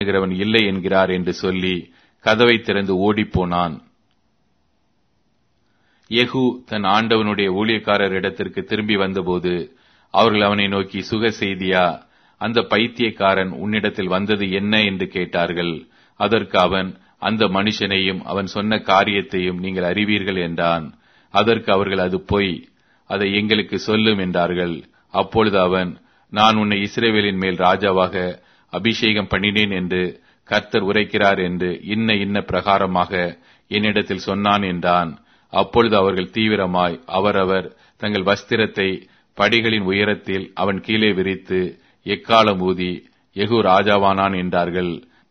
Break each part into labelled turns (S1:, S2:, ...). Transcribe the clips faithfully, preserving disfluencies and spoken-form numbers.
S1: காட்டுகிறவன் இல்லை என்கிறார் என்று சொல்லி கதவை திறந்து ஓடிப்போனான். யெகூ தன் ஆண்டவனுடைய ஊழியக்காரர் இடத்திற்கு திரும்பி வந்தபோது அவர்கள் அவனை நோக்கி, சுக செய்தியா? அந்த பைத்தியக்காரன் உன்னிடத்தில் வந்தது என்ன என்று கேட்டார்கள். அதற்கு அவன், அந்த மனுஷனையும் அவன் சொன்ன காரியத்தையும் நீங்கள் அறிவீர்கள் என்றான். அதற்கு அவர்கள், அது பொய், அதை எங்களுக்கு சொல்லும் என்றார்கள். அப்பொழுது அவன், நான் உன்னை இஸ்ரவேலின் மேல் ராஜாவாக அபிஷேகம் பண்ணினேன் என்று கர்த்தர் உரைக்கிறார் என்று இன்ன இன்ன பிரகாரமாக என்னிடத்தில் சொன்னான் என்றான். அப்பொழுது அவர்கள் தீவிரமாய் அவரவர் தங்கள் வஸ்திரத்தை படிகளின் உயரத்தில் அவன் கீழே விரித்து எக்காலம் ஊதி, யெகூ ராஜாவானான் என்றார்கள்.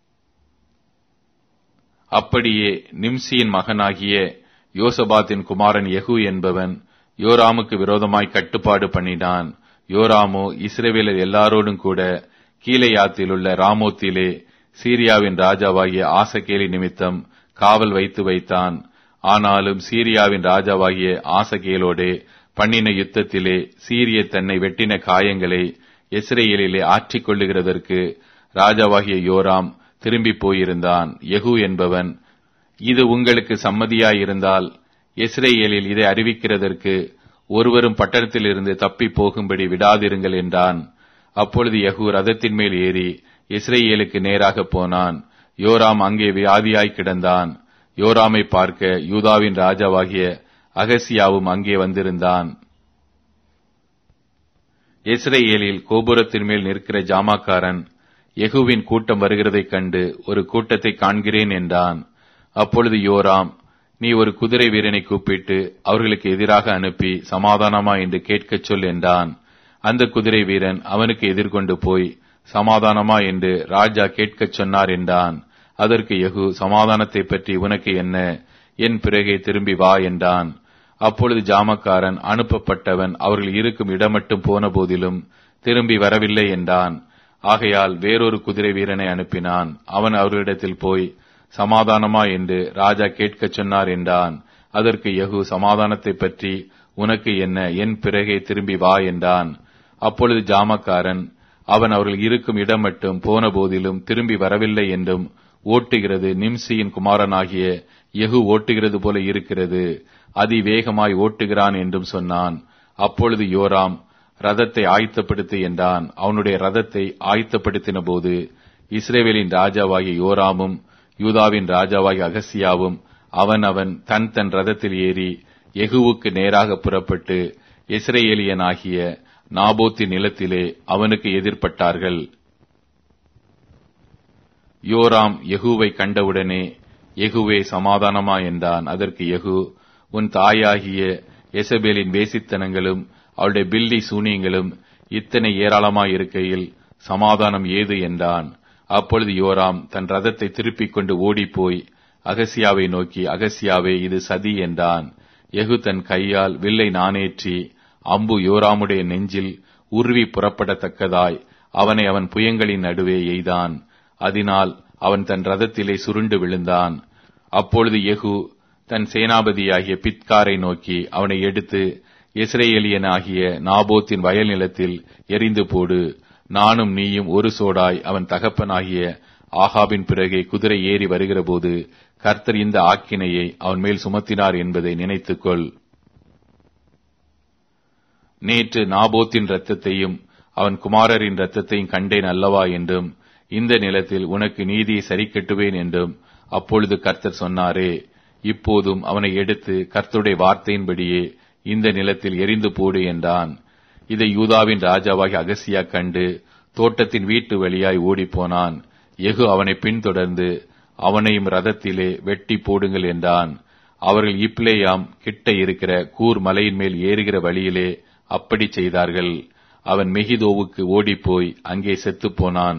S1: அப்படியே நிம்சியின் மகனாகிய யோசபாத்தின் குமாரன் யெகூ என்பவன் யோராமுக்கு விரோதமாய் கட்டுப்பாடு பண்ணினான். யோராமோ இஸ்ரவேலர் எல்லாரோடும் கூட கீலேயாத்தில் உள்ள ராமோத்திலே சீரியாவின் ராஜாவாகிய ஆசகேலி நிமித்தம் காவல் வைத்து வைத்தான். ஆனாலும் சீரியாவின் ராஜாவாகிய ஆசகேலோடே பண்ணின யுத்தத்திலே சீரிய தன்னை வெட்டின காயங்களை இஸ்ரவேலிலே ஆற்றிக் கொள்ளுகிறதற்கு ராஜாவாகிய யோராம் திரும்பி போயிருந்தான். யெகூ என்பவன், இது உங்களுக்கு சம்மதியாயிருந்தால் இஸ்ரவேலில் இதை அறிவிக்கிறதற்கு ஒருவரும் பட்டணத்திலிருந்து தப்பி போகும்படி விடாதிருங்கள் என்றான். அப்பொழுது யெகூ ரதத்தின் மேல் ஏறி இஸ்ரவேலுக்கு நேராக போனான். யோராம் அங்கே வியாதியாய் கிடந்தான். யோராமை பார்க்க யூதாவின் ராஜாவாகிய அகசியாவும் அங்கே வந்திருந்தான். இஸ்ரவேலில் கோபுரத்தின் மேல் நிற்கிற ஜாமாக்காரன் யெகூவின் கூட்டம் வருகிறதைக் கண்டு, ஒரு கூட்டத்தை காண்கிறேன் என்றான். அப்பொழுது யோராம், நீ ஒரு குதிரை வீரனை கூப்பிட்டு அவர்களுக்கு எதிராக அனுப்பி சமாதானமா என்று கேட்கச் சொல் என்றான். அந்த குதிரை வீரன் அவனுக்கு எதிர்கொண்டு போய், சமாதானமா என்று ராஜா கேட்கச் சொன்னார் என்றான். அதற்கு யெகூ, சமாதானத்தை பற்றி உனக்கு என்ன? என் பிறகே திரும்பி வா என்றான். அப்பொழுது ஜாமக்காரன் அனுப்பப்பட்டவன் அவர்கள் இருக்கும் இடமட்டும் போன போதிலும் திரும்பி வரவில்லை என்றான். ஆகையால் வேறொரு குதிரை வீரனை அனுப்பினான். அவன் அவர்களிடத்தில் போய், சமாதானமா என்று ராஜா கேட்கச் சொன்னார் என்றான். அதற்கு யெகூ, சமாதானத்தை பற்றி உனக்கு என்ன? என் பிறகே திரும்பி வா என்றான். அப்பொழுது ஜாமக்காரன், அவன் அவர்கள் இருக்கும் இடம் மட்டும் போன போதிலும் திரும்பி வரவில்லை என்றும், ஓட்டுகிறது நிம்சியின் குமாரனாகிய யெகூ ஓட்டுகிறது போல இருக்கிறது, அதிவேகமாய் ஓட்டுகிறான் என்றும் சொன்னான். அப்பொழுது யோராம், ரதத்தை ஆயத்தப்படுத்து என்றான். அவனுடைய ரதத்தை ஆயத்தப்படுத்தின போது இஸ்ரவேலின் ராஜாவாகிய யோராமும் யூதாவின் ராஜாவாகிய அகசியாவும் அவன் அவன் தன் தன் ரதத்தில் ஏறி யெகூவுக்கு நேராக புறப்பட்டு இஸ்ரவேலியனாகிய நாபோத்தின் நிலத்திலே அவனுக்கு எதிர்ப்பட்டார்கள். யோராம் யெகூவை கண்டவுடனே, யெகூவே சமாதானமா என்றான். அதற்கு யெகூ, உன் தாயாகிய எசபேலின் வேசித்தனங்களும் அவளுடைய பில்லி சூனியங்களும் இத்தனை ஏராளமாயிருக்கையில் சமாதானம் ஏது என்றான். அப்பொழுது யோராம் தன் ரதத்தை திருப்பிக் கொண்டு ஓடிப்போய் அகசியாவை நோக்கி, அகசியாவே, இது சதி என்றான். யெகூ தன் கையால் வில்லை நாணேற்றி அம்பு யோராமுடைய நெஞ்சில் உருவி புறப்படத்தக்கதாய் அவனை அவன் புயங்களின் நடுவே எய்தான். அதனால் அவன் தன் ரதத்திலே சுருண்டு விழுந்தான். அப்பொழுது யெகூ தன் சேனாபதியாகிய பித்காரை நோக்கி, அவனை எடுத்து இஸ்ரவேலியனாகிய நாபோத்தின் வயல் நிலத்தில் எறிந்து போடு. நானும் நீயும் ஒரு சோடாய் அவன் தகப்பனாகிய ஆகாபின் பிறகே குதிரை ஏறி வருகிற போது கர்த்தர் இந்த ஆக்கினையை அவன் மேல் சுமத்தினார் என்பதை நினைத்துக்கொள். நேற்று நாபோத்தின் இரத்தத்தையும் அவன் குமாரரின் இரத்தத்தையும் கண்டேன் அல்லவா என்றும், இந்த நிலத்தில் உனக்கு நீதியை சரிக்கட்டுவேன் என்றும் அப்பொழுது கர்த்தர் சொன்னாரே. இப்போதும் அவனை எடுத்து கர்த்தருடைய வார்த்தையின்படியே இந்த நிலத்தில் எரிந்து போடு என்றான். இதை யூதாவின் ராஜாவாகிய அகசியா கண்டு தோட்டத்தின் வீட்டு வழியாய் ஓடிப்போனான். யெகூ அவனை பின்தொடர்ந்து அவனையும் ரதத்திலே வெட்டி போடுங்கள் என்றான். அவர்கள் இப்லேயாம் கிட்ட இருக்கிற கூர் மலையின் மேல் ஏறுகிற வழியிலே அப்படி செய்தார்கள். அவன் மெகிதோவுக்கு ஓடிப்போய் அங்கே செத்துப்போனான்.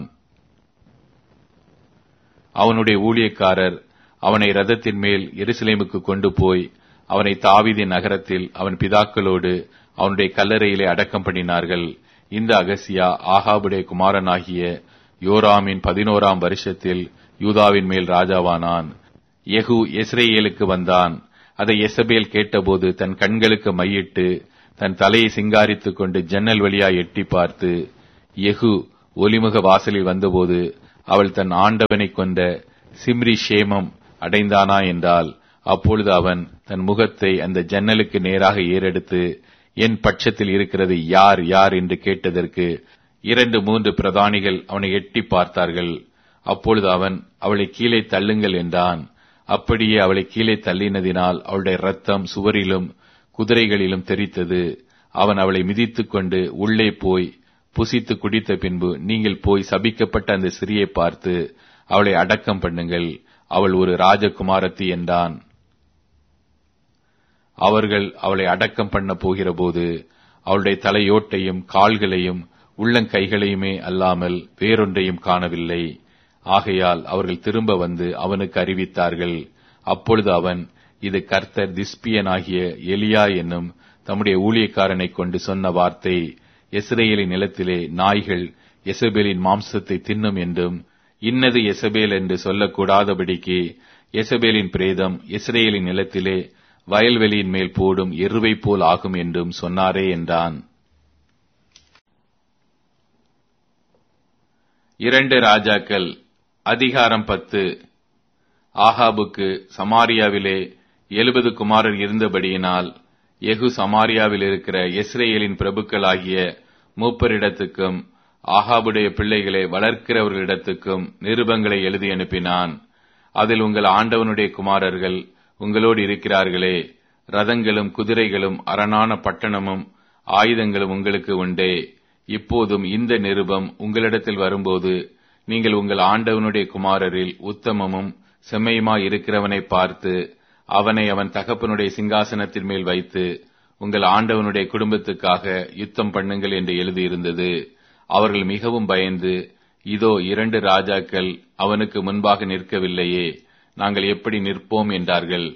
S1: அவனுடைய ஊழியக்காரர் அவனை ரதத்தின் மேல் எருசலேமுக்கு கொண்டு போய் அவனை தாவீதின் நகரத்தில் அவன் பிதாக்களோடு அவனுடைய கல்லறையிலே அடக்கம் பண்ணினார்கள். இந்த அகசியா ஆகாபுடைய குமாரனாகிய யோராமின் பதினோராம் வருஷத்தில் யூதாவின் மேல் ராஜாவானான். யெகூ இஸ்ரவேலுக்கு வந்தான். அதை எசபேல் கேட்டபோது தன் கண்களுக்கு மையிட்டு தன் தலையை சிங்காரித்துக் கொண்டு ஜன்னல் வழியாய் எட்டி பார்த்து, யெகூ ஒலிமுக வாசலில் வந்தபோது அவள் தன் ஆண்டவனை கொண்ட சிம்ரி சேமம் அடைந்தானா என்றால், அப்பொழுது அவன் தன் முகத்தை அந்த ஜன்னலுக்கு நேராக ஏறெடுத்து, என் பட்சத்தில் இருக்கிறது யார் யார் என்று கேட்டதற்கு இரண்டு மூன்று பிரதானிகள் அவனை எட்டி பார்த்தார்கள். அப்பொழுது அவன், அவளை கீழே தள்ளுங்கள் என்றான். அப்படியே அவளை கீழே தள்ளினதினால் அவளுடைய இரத்தம் சுவரிலும் குதிரைகளிலும் தெறித்தது. அவன் அவளை மிதித்துக் கொண்டு உள்ளே போய் புசித்து குடித்த பின்பு, நீங்கள் போய் சபிக்கப்பட்ட அந்த ஸ்திரியை பார்த்து அவளை அடக்கம் பண்ணுங்கள், அவள் ஒரு ராஜகுமாரத்தி என்றான். அவர்கள் அவளை அடக்கம் பண்ண போகிற போது அவளுடைய தலையோட்டையும் கால்களையும் உள்ளங்கைகளையுமே அல்லாமல் வேறொன்றையும் காணவில்லை. ஆகையால் அவர்கள் திரும்ப வந்து அவனுக்கு அறிவித்தார்கள். அப்பொழுது அவன், இது கர்த்தர் திஸ்பியனாகிய எலியா என்னும் தம்முடைய ஊழியக்காரனை கொண்டு சொன்ன வார்த்தை, யெஸ்ரயேலின் நிலத்திலே நாய்கள் யெசபேலின் மாம்சத்தை தின்னும் என்றும், இன்னது யெசபேல் என்று சொல்லக்கூடாதபடிக்கு யெசபேலின் பிரேதம் யெஸ்ரயேலின் நிலத்திலே வயல்வெளியின் மேல் போடும் எருவை போல் ஆகும் என்றும் சொன்னாரே என்றான். இரண்டு ராஜாக்கள் அதிகாரம் பத்து. ஆகாபுக்கு சமாரியாவிலே எழுபது குமாரர் இருந்தபடியினால் யெகூ சமாரியாவில் இருக்கிற யெஸ்ரயேலின் பிரபுக்களாகிய மூப்பரிடத்துக்கும் ஆகாபுடைய பிள்ளைகளை வளர்க்கிறவர்களிடத்துக்கும் நிருபங்களை எழுதி அனுப்பினான். அதில், உங்கள் ஆண்டவனுடைய குமாரர்கள் உங்களோடு இருக்கிறார்களே, ரதங்களும் குதிரைகளும் அரணான பட்டணமும் ஆயுதங்களும் உங்களுக்கு உண்டே. இப்போதும் இந்த நிருபம் உங்களிடத்தில் வரும்போது, நீங்கள் உங்கள் ஆண்டவனுடைய குமாரரில் உத்தமமும் செம்மையுமாய் இருக்கிறவனை பார்த்து அவனை அவன் தகப்பனுடைய சிங்காசனத்தின் மேல் வைத்து உங்கள் ஆண்டவனுடைய குடும்பத்துக்காக யுத்தம் பண்ணுங்கள் என்று எழுதியிருந்தது. அவர்கள் மிகவும் பயந்து, இதோ இரண்டு ராஜாக்கள் அவனுக்கு முன்பாக நிற்கவில்லையே, நாங்கள் எப்படி நிற்போம் என்றார்கள்.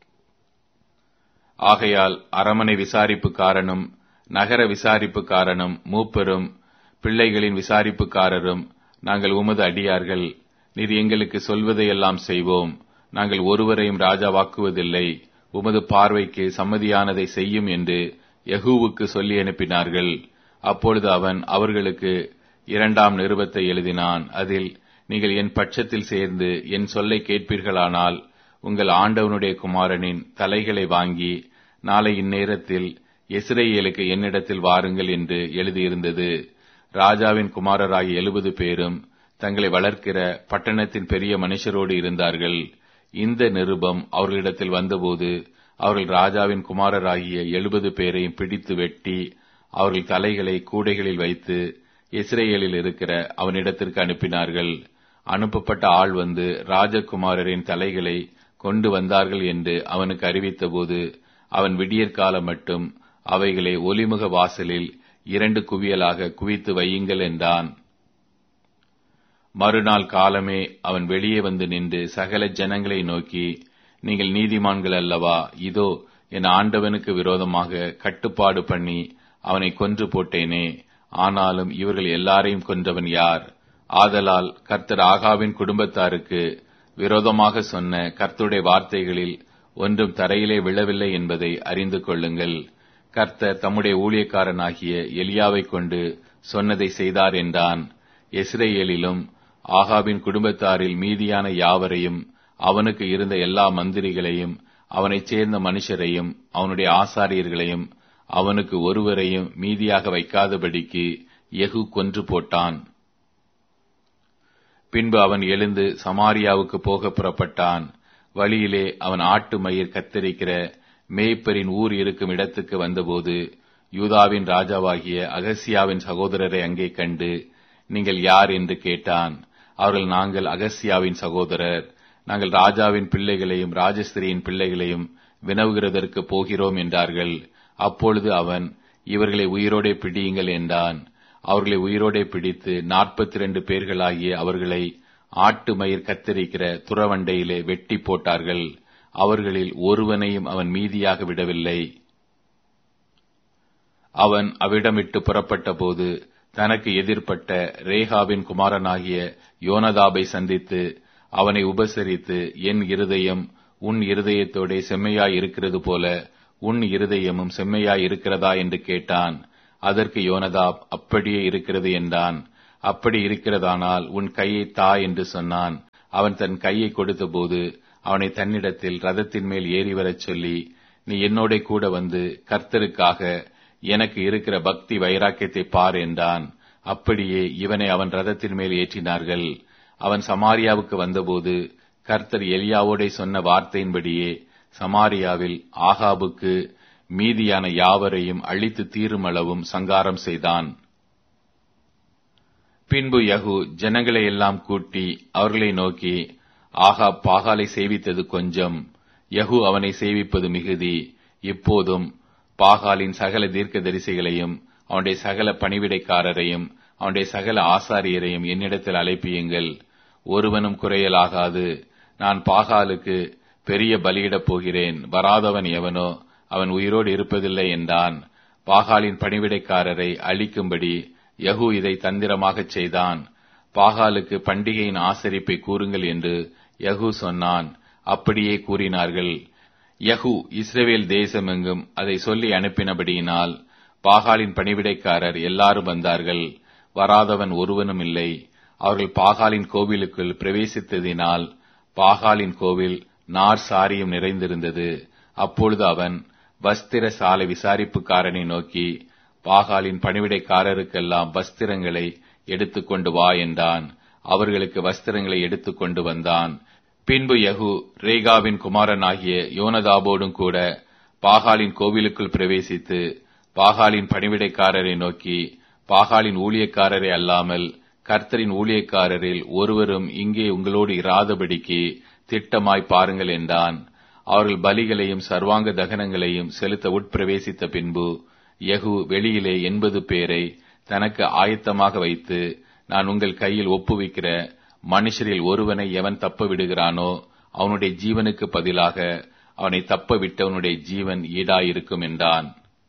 S1: ஆகையால் அரமனை விசாரிப்புக்காரனும் நகர விசாரிப்புக்காரனும் மூப்பரும் பிள்ளைகளின் விசாரிப்புக்காரரும், நாங்கள் உமது அடியார்கள், நீர் எங்களுக்கு சொல்வதையெல்லாம் செய்வோம், நாங்கள் ஒருவரையும் ராஜாவாக்குவதில்லை, உமது பார்வைக்கு சம்மதியானதை செய்யும் என்று யெகூவுக்கு சொல்லி அனுப்பினார்கள். அப்பொழுது அவன் அவர்களுக்கு இரண்டாம் நிருபத்தை எழுதினான். அதில், நீங்கள் என் பட்சத்தில் சேர்ந்து என் சொல்லை கேட்பீர்களானால் உங்கள் ஆண்டவனுடைய குமாரனின் தலைகளை வாங்கி நாளை இந்நேரத்தில் யெஸ்ரயேலுக்கு என்னிடத்தில் வாருங்கள் என்று எழுதியிருந்தது. ராஜாவின் குமாரராகிய எழுபது பேரும் தங்களை வளர்க்கிற பட்டணத்தின் பெரிய மனுஷரோடு இருந்தார்கள். இந்த நிருபம் அவர்களிடத்தில் வந்தபோது அவர்கள் ராஜாவின் குமாரராகிய எழுபது பேரையும் பிடித்து வெட்டி அவர்கள் தலைகளை கூடைகளில் வைத்து இஸ்ரேலில் இருக்கிற அவனிடத்திற்கு அனுப்பினார்கள். அனுப்பப்பட்ட ஆள் வந்து ராஜகுமாரரின் தலைகளை கொண்டு வந்தார்கள் என்று அவனுக்கு அறிவித்த போது அவன் விடியற்காலம் மட்டும் அவைகளை ஒலிமுக வாசலில் இரண்டு குவியலாக குவித்து வையுங்கள் என்றான். மறுநாள் காலமே அவன் வெளியே வந்து நின்று சகல ஜனங்களை நோக்கி, நீங்கள் நீதிமான்கள் அல்லவா? இதோ என் ஆண்டவனுக்கு விரோதமாக கட்டுப்பாடு பண்ணி அவனை கொன்று போட்டேனே. ஆனாலும் இவர்கள் எல்லாரையும் கொன்றவன் யார்? ஆதலால் கர்த்தர் ஆகாவின் குடும்பத்தாருக்கு விரோதமாக சொன்ன கர்த்தருடைய வார்த்தைகளில் ஒன்றும் தரையிலே விழவில்லை என்பதை அறிந்து கொள்ளுங்கள். கர்த்தர் தம்முடைய ஊழியக்காரனாகிய எலியாவை கொண்டு சொன்னதை செய்தார் என்றான். இஸ்ரவேலிலும் ஆகாபின் குடும்பத்தாரில் மீதியான யாவரையும், அவனுக்கு இருந்த எல்லா மந்திரிகளையும், அவனைச் சேர்ந்த மனுஷரையும், அவனுடைய ஆசாரியர்களையும், அவனுக்கு ஒருவரையும் மீதியாக வைக்காதபடிக்கு யெகூ கொன்று போட்டான். பின்பு அவன் எழுந்து சமாரியாவுக்கு போக புறப்பட்டான். வழியிலே அவன் ஆட்டு மயிர் கத்தரிக்கிற மேய்ப்பரின் ஊர் இருக்கும் இடத்துக்கு வந்தபோது யூதாவின் ராஜாவாகிய அகசியாவின் சகோதரரை அங்கே கண்டு, நீங்கள் யார் என்று கேட்டான். அவர்கள், நாங்கள் அகசியாவின் சகோதரர், நாங்கள் ராஜாவின் பிள்ளைகளையும் ராஜஸ்திரியின் பிள்ளைகளையும் வினவுகிறதற்கு போகிறோம் என்றார்கள். அப்பொழுது அவன், இவர்களை உயிரோடே பிடியுங்கள் என்றான். அவர்களை உயிரோடே பிடித்து நாற்பத்தி இரண்டு பேர்களாகிய அவர்களை ஆட்டு மயிர் கத்தரிக்கிற துறவண்டையிலே வெட்டி போட்டார்கள். அவர்களில் ஒருவனையும் அவன் மீதியாக விடவில்லை. அவன் அவ்விடமிட்டு புறப்பட்ட போது தனக்கு எதிர்ப்பட்ட ரேகாவின் குமாரனாகிய யோனதாபை சந்தித்து அவனை உபசரித்து, என் இருதயம் உன் இருதயத்தோட செம்மையாய் இருக்கிறது போல உன் இருதயமும் செம்மையாய் இருக்கிறதா என்று கேட்டான். அதற்கு யோனதாப், அப்படியே இருக்கிறது என்றான். அப்படி இருக்கிறதானால் உன் கையை தா என்று சொன்னான். அவன் தன் கையை கொடுத்தபோது அவனை தன்னிடத்தில் ரதத்தின் மேல் ஏறி வரச் சொல்லி, நீ என்னோட கூட வந்து கர்த்தருக்காக எனக்கு இருக்கிற பக்தி வைராக்கியத்தை பார் என்றான். அப்படியே இவனை அவன் ரதத்தின் மேல் ஏற்றினார்கள். அவன் சமாரியாவுக்கு வந்தபோது கர்த்தர் எலியாவோடே சொன்ன வார்த்தையின்படியே சமாரியாவில் ஆகாபுக்கு மீதியான யாவரையும் அழித்து தீருமளவும் சங்காரம் செய்தான். பின்பு யெகூ ஜனங்களை எல்லாம் கூட்டி அவர்களை நோக்கி, ஆகாப் பாகாலை சேவித்தது கொஞ்சம், யெகூ அவனை சேவிப்பது மிகுதி. இப்போதும் பாகாலின் சகல தீர்க்கதரிசிகளையும் அவனுடைய சகல பணிவிடைக்காரரையும் அவனுடைய சகல ஆசாரியரையும் என்னிடத்தில் அழைப்பியுங்கள், ஒருவனும் குறையலாகாது. நான் பாகாலுக்கு பெரிய பலியிடப் போகிறேன், வராதவன் எவனோ அவன் உயிரோடு இருப்பதில்லை என்றான். பாகாலின் பணிவிடைக்காரரை அழிக்கும்படி யெகூ இதை தந்திரமாகச் செய்தான். பாகாலுக்கு பண்டிகையின் ஆசரிப்பை கூறுங்கள் என்று யெகூ சொன்னான். அப்படியே கூறினார்கள். யெகூ இஸ்ரவேல் தேசமெங்கும் அதை சொல்லி அனுப்பினபடியினால் பாகாலின் பணிவிடைக்காரர் எல்லாரும் வந்தார்கள், வராதவன் ஒருவனும் இல்லை. அவர்கள் பாகாலின் கோவிலுக்குள் பிரவேசித்ததினால் பாகாலின் கோவில் நார் சாரியும் நிறைந்திருந்தது. அப்பொழுது அவன் வஸ்திர சாலை விசாரிப்புக்காரனை நோக்கி, பாகாலின் பணிவிடைக்காரருக்கெல்லாம் வஸ்திரங்களை எடுத்துக்கொண்டு வா என்றான். அவர்களுக்கு வஸ்திரங்களை எடுத்துக்கொண்டு வந்தான். பின்பு யெகூ ரேகாவின் குமாரனாகிய யோனதாபோடும் கூட பாகாலின் கோவிலுக்குள் பிரவேசித்து பாகாலின் பணிவிடைக்காரரை நோக்கி, பாகாலின் ஊழியக்காரரை அல்லாமல் கர்த்தரின் ஊழியக்காரரில் ஒருவரும் இங்கே உங்களோடு இராதபடிக்கு திட்டமாய் பாருங்கள் என்றான். அவர்கள் பலிகளையும் சர்வாங்க தகனங்களையும் செலுத்த உட்பிரவேசித்த பின்பு யெகூ வெளியிலே எண்பது பேரை தனக்கு ஆயத்தமாக வைத்து, நான் உங்கள் கையில் ஒப்புவிக்கிற மனுஷரில் ஒருவனை எவன் தப்ப விடுகிறானோ அவனுடைய ஜீவனுக்கு பதிலாக அவனை தப்ப விட்டவனுடைய ஜீவன் ஈடாயிருக்கும் என்றான்.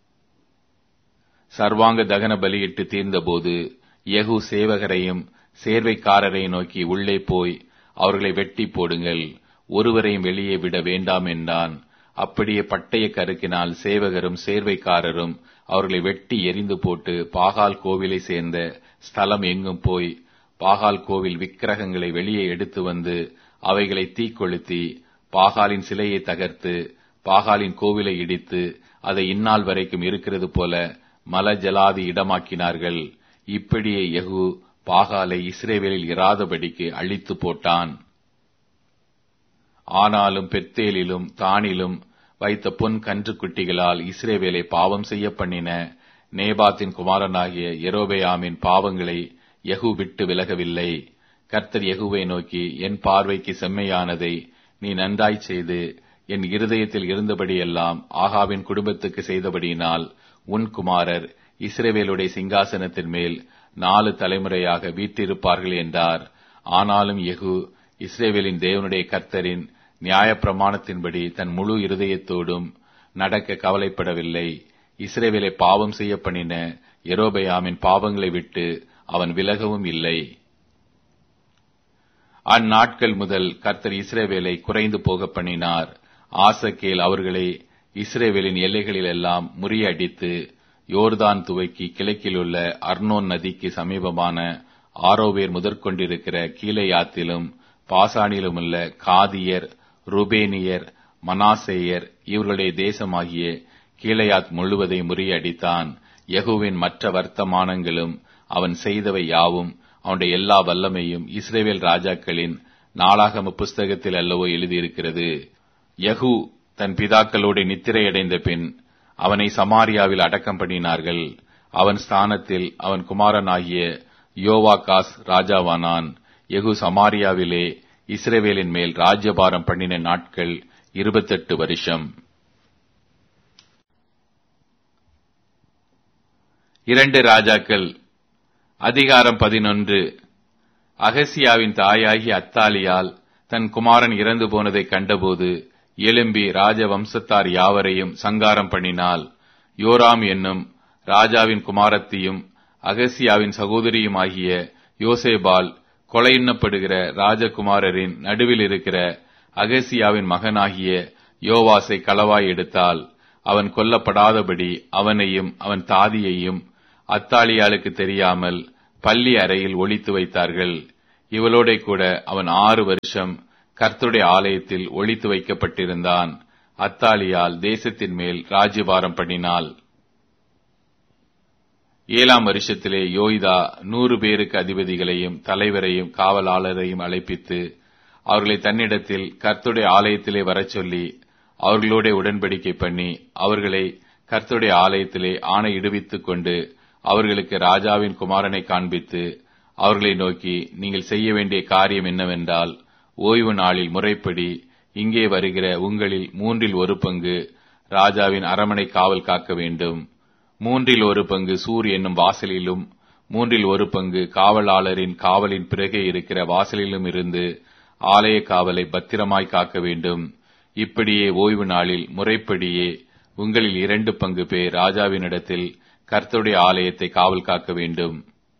S1: சர்வாங்க தகன பலியிட்டு தீர்ந்தபோது யெகூ சேவகரையும் சேர்வைக்காரரையும் நோக்கி, உள்ளே போய் அவர்களை வெட்டி போடுங்கள், ஒருவரையும் வெளியே விட வேண்டாம் என்றான். அப்படியே பட்டய கருக்கினால் சேவகரும் சேர்வைக்காரரும் அவர்களை வெட்டி எரிந்து போட்டு பாகால் கோவிலை சேர்ந்த ஸ்தலம் எங்கும் போய் பாகால் கோவில் விக்கிரகங்களை வெளியே எடுத்து வந்து அவைகளை தீக்கொளுத்தி பாகாலின் சிலையை தகர்த்து பாகாலின் கோவிலை இடித்து அதை இந்நாள் வரைக்கும் இருக்கிறது போல மல ஜலாதி இடமாக்கினார்கள். இப்படியே யெகூ பாகாலை இஸ்ரவேலில் இராதபடிக்கு அழித்து போட்டான். ஆனாலும் பெத்தேலிலும் தானிலும் வைத்த பொன் கன்று குட்டிகளால் இஸ்ரவேலை பாவம் செய்ய பண்ணின நேபாத்தின் குமாரனாகிய யெரொபெயாமின் பாவங்களை யெகூ விட்டு விலகவில்லை. கர்த்தர் யெகூவை நோக்கி, என் பார்வைக்கு செம்மையானதை நீ நன்றாய் செய்து என் இருதயத்தில் இருந்தபடியெல்லாம் ஆகாவின் குடும்பத்துக்கு செய்தபடியினால் உன் குமாரர் இஸ்ரவேலுடைய சிங்காசனத்தின் மேல் நாலு தலைமுறையாக வீற்றிருப்பார்கள் என்றார். ஆனாலும் யெகூ இஸ்ரவேலின் தேவனுடைய கர்த்தரின் நியாயப்பிரமாணத்தின்படி தன் முழு இருதயத்தோடும் நடக்க கவலைப்படவில்லை. இஸ்ரவேலை பாவம் செய்ய பண்ணின யெரொபெயாமின் பாவங்களை விட்டு அவன் விலகவும் இல்லை. அந்நாட்கள் முதல் கர்த்தர் இஸ்ரவேலை குறைந்து போக பண்ணினார். ஆசகேல் அவர்களை இஸ்ரவேலின் எல்லைகளில் எல்லாம் முறியடித்து யோர்தான் துவக்கி கிழக்கிலுள்ள அர்னோன் நதிக்கு சமீபமான ஆரோவேர் முதற்கொண்டிருக்கிற கீலேயாத்திலும் பாசானிலுமுள்ள காதியர், ரூபேனியர், மனாசேயர் இவர்களுடைய தேசமாகிய கீலேயாத் முழுவதை முறியடித்தான். யெகூவின் மற்ற வர்த்தமானங்களும் அவன் செய்தவை யாவும் அவனுடைய எல்லா வல்லமையும் இஸ்ரவேல் ராஜாக்களின் நாளாகம புஸ்தகத்தில் அல்லவோ எழுதியிருக்கிறது. யெகூ தன் பிதாக்களோடு நித்திரையடைந்த பின் அவனை சமாரியாவில் அடக்கம் பண்ணினார்கள். அவன் ஸ்தானத்தில் அவன் குமாரனாகிய யோவாகாஸ் ராஜாவானான். யெகூ சமாரியாவிலே இஸ்ரவேலின் மேல் ராஜ்யபாரம் பண்ணின நாட்கள் இருபத்தெட்டு வருஷம். இரண்டு ராஜாக்கள் அதிகாரம் பதினொன்று. அகசியாவின் தாயாகி அத்தாலியால் தன் குமாரன் இறந்து போனதை கண்டபோது எழும்பி ராஜ வம்சத்தார் யாவரையும் சங்காரம் பண்ணினாள். யோராம் என்னும் ராஜாவின் குமாரத்தியும் அகசியாவின் சகோதரியுமாகிய யோசேபால் கொலையுண்ணப்படுகிற ராஜகுமாரரின் நடுவில் இருக்கிற அகசியாவின் மகனாகிய யோவாசை களவாய் எடுத்தாள். அவன் கொல்லப்படாதபடி அவனையும் அவன் தாதியையும் அத்தாலியாளுக்கு தெரியாமல் பள்ளி அறையில் ஒளித்து வைத்தார்கள். இவளோட கூட அவன் ஆறு வருஷம் கர்த்தருடைய ஆலயத்தில் ஒளித்து வைக்கப்பட்டிருந்தான். அத்தாலியால் தேசத்தின் மேல் ராஜ்யபாரம் பண்ணினாள். ஏழாம் வருஷத்திலே யோய்தா நூறு பேருக்கு அதிபதிகளையும் தலைவரையும் காவலாளரையும் அழைப்பித்து அவர்களை தன்னிடத்தில் கர்த்தருடைய ஆலயத்திலே வரச் சொல்லி அவர்களோட உடன்படிக்கை பண்ணி அவர்களை கர்த்தருடைய ஆலயத்திலே ஆணையிடுவித்துக் கொண்டு அவர்களுக்கு ராஜாவின் குமாரனை காண்பித்து அவர்களை நோக்கி, நீங்கள் செய்ய வேண்டிய காரியம் என்னவென்றால், ஓய்வு நாளில் முறைப்படி இங்கே வருகிற உங்களில் மூன்றில் ஒரு பங்கு ராஜாவின் அரமனை காவல் காக்க வேண்டும். மூன்றில் ஒரு பங்கு சூர் என்னும் வாசலிலும் மூன்றில் ஒரு பங்கு காவலாளரின் காவலின் பிறகே இருக்கிற வாசலிலும் இருந்து ஆலய காவலை பத்திரமாய் காக்க வேண்டும். இப்படியே ஓய்வு நாளில் முறைப்படியே உங்களில் இரண்டு பங்கு பேர் ராஜாவினிடத்தில் கர்த்தருடைய ஆலயத்தை காவல் காக்க வேண்டும்.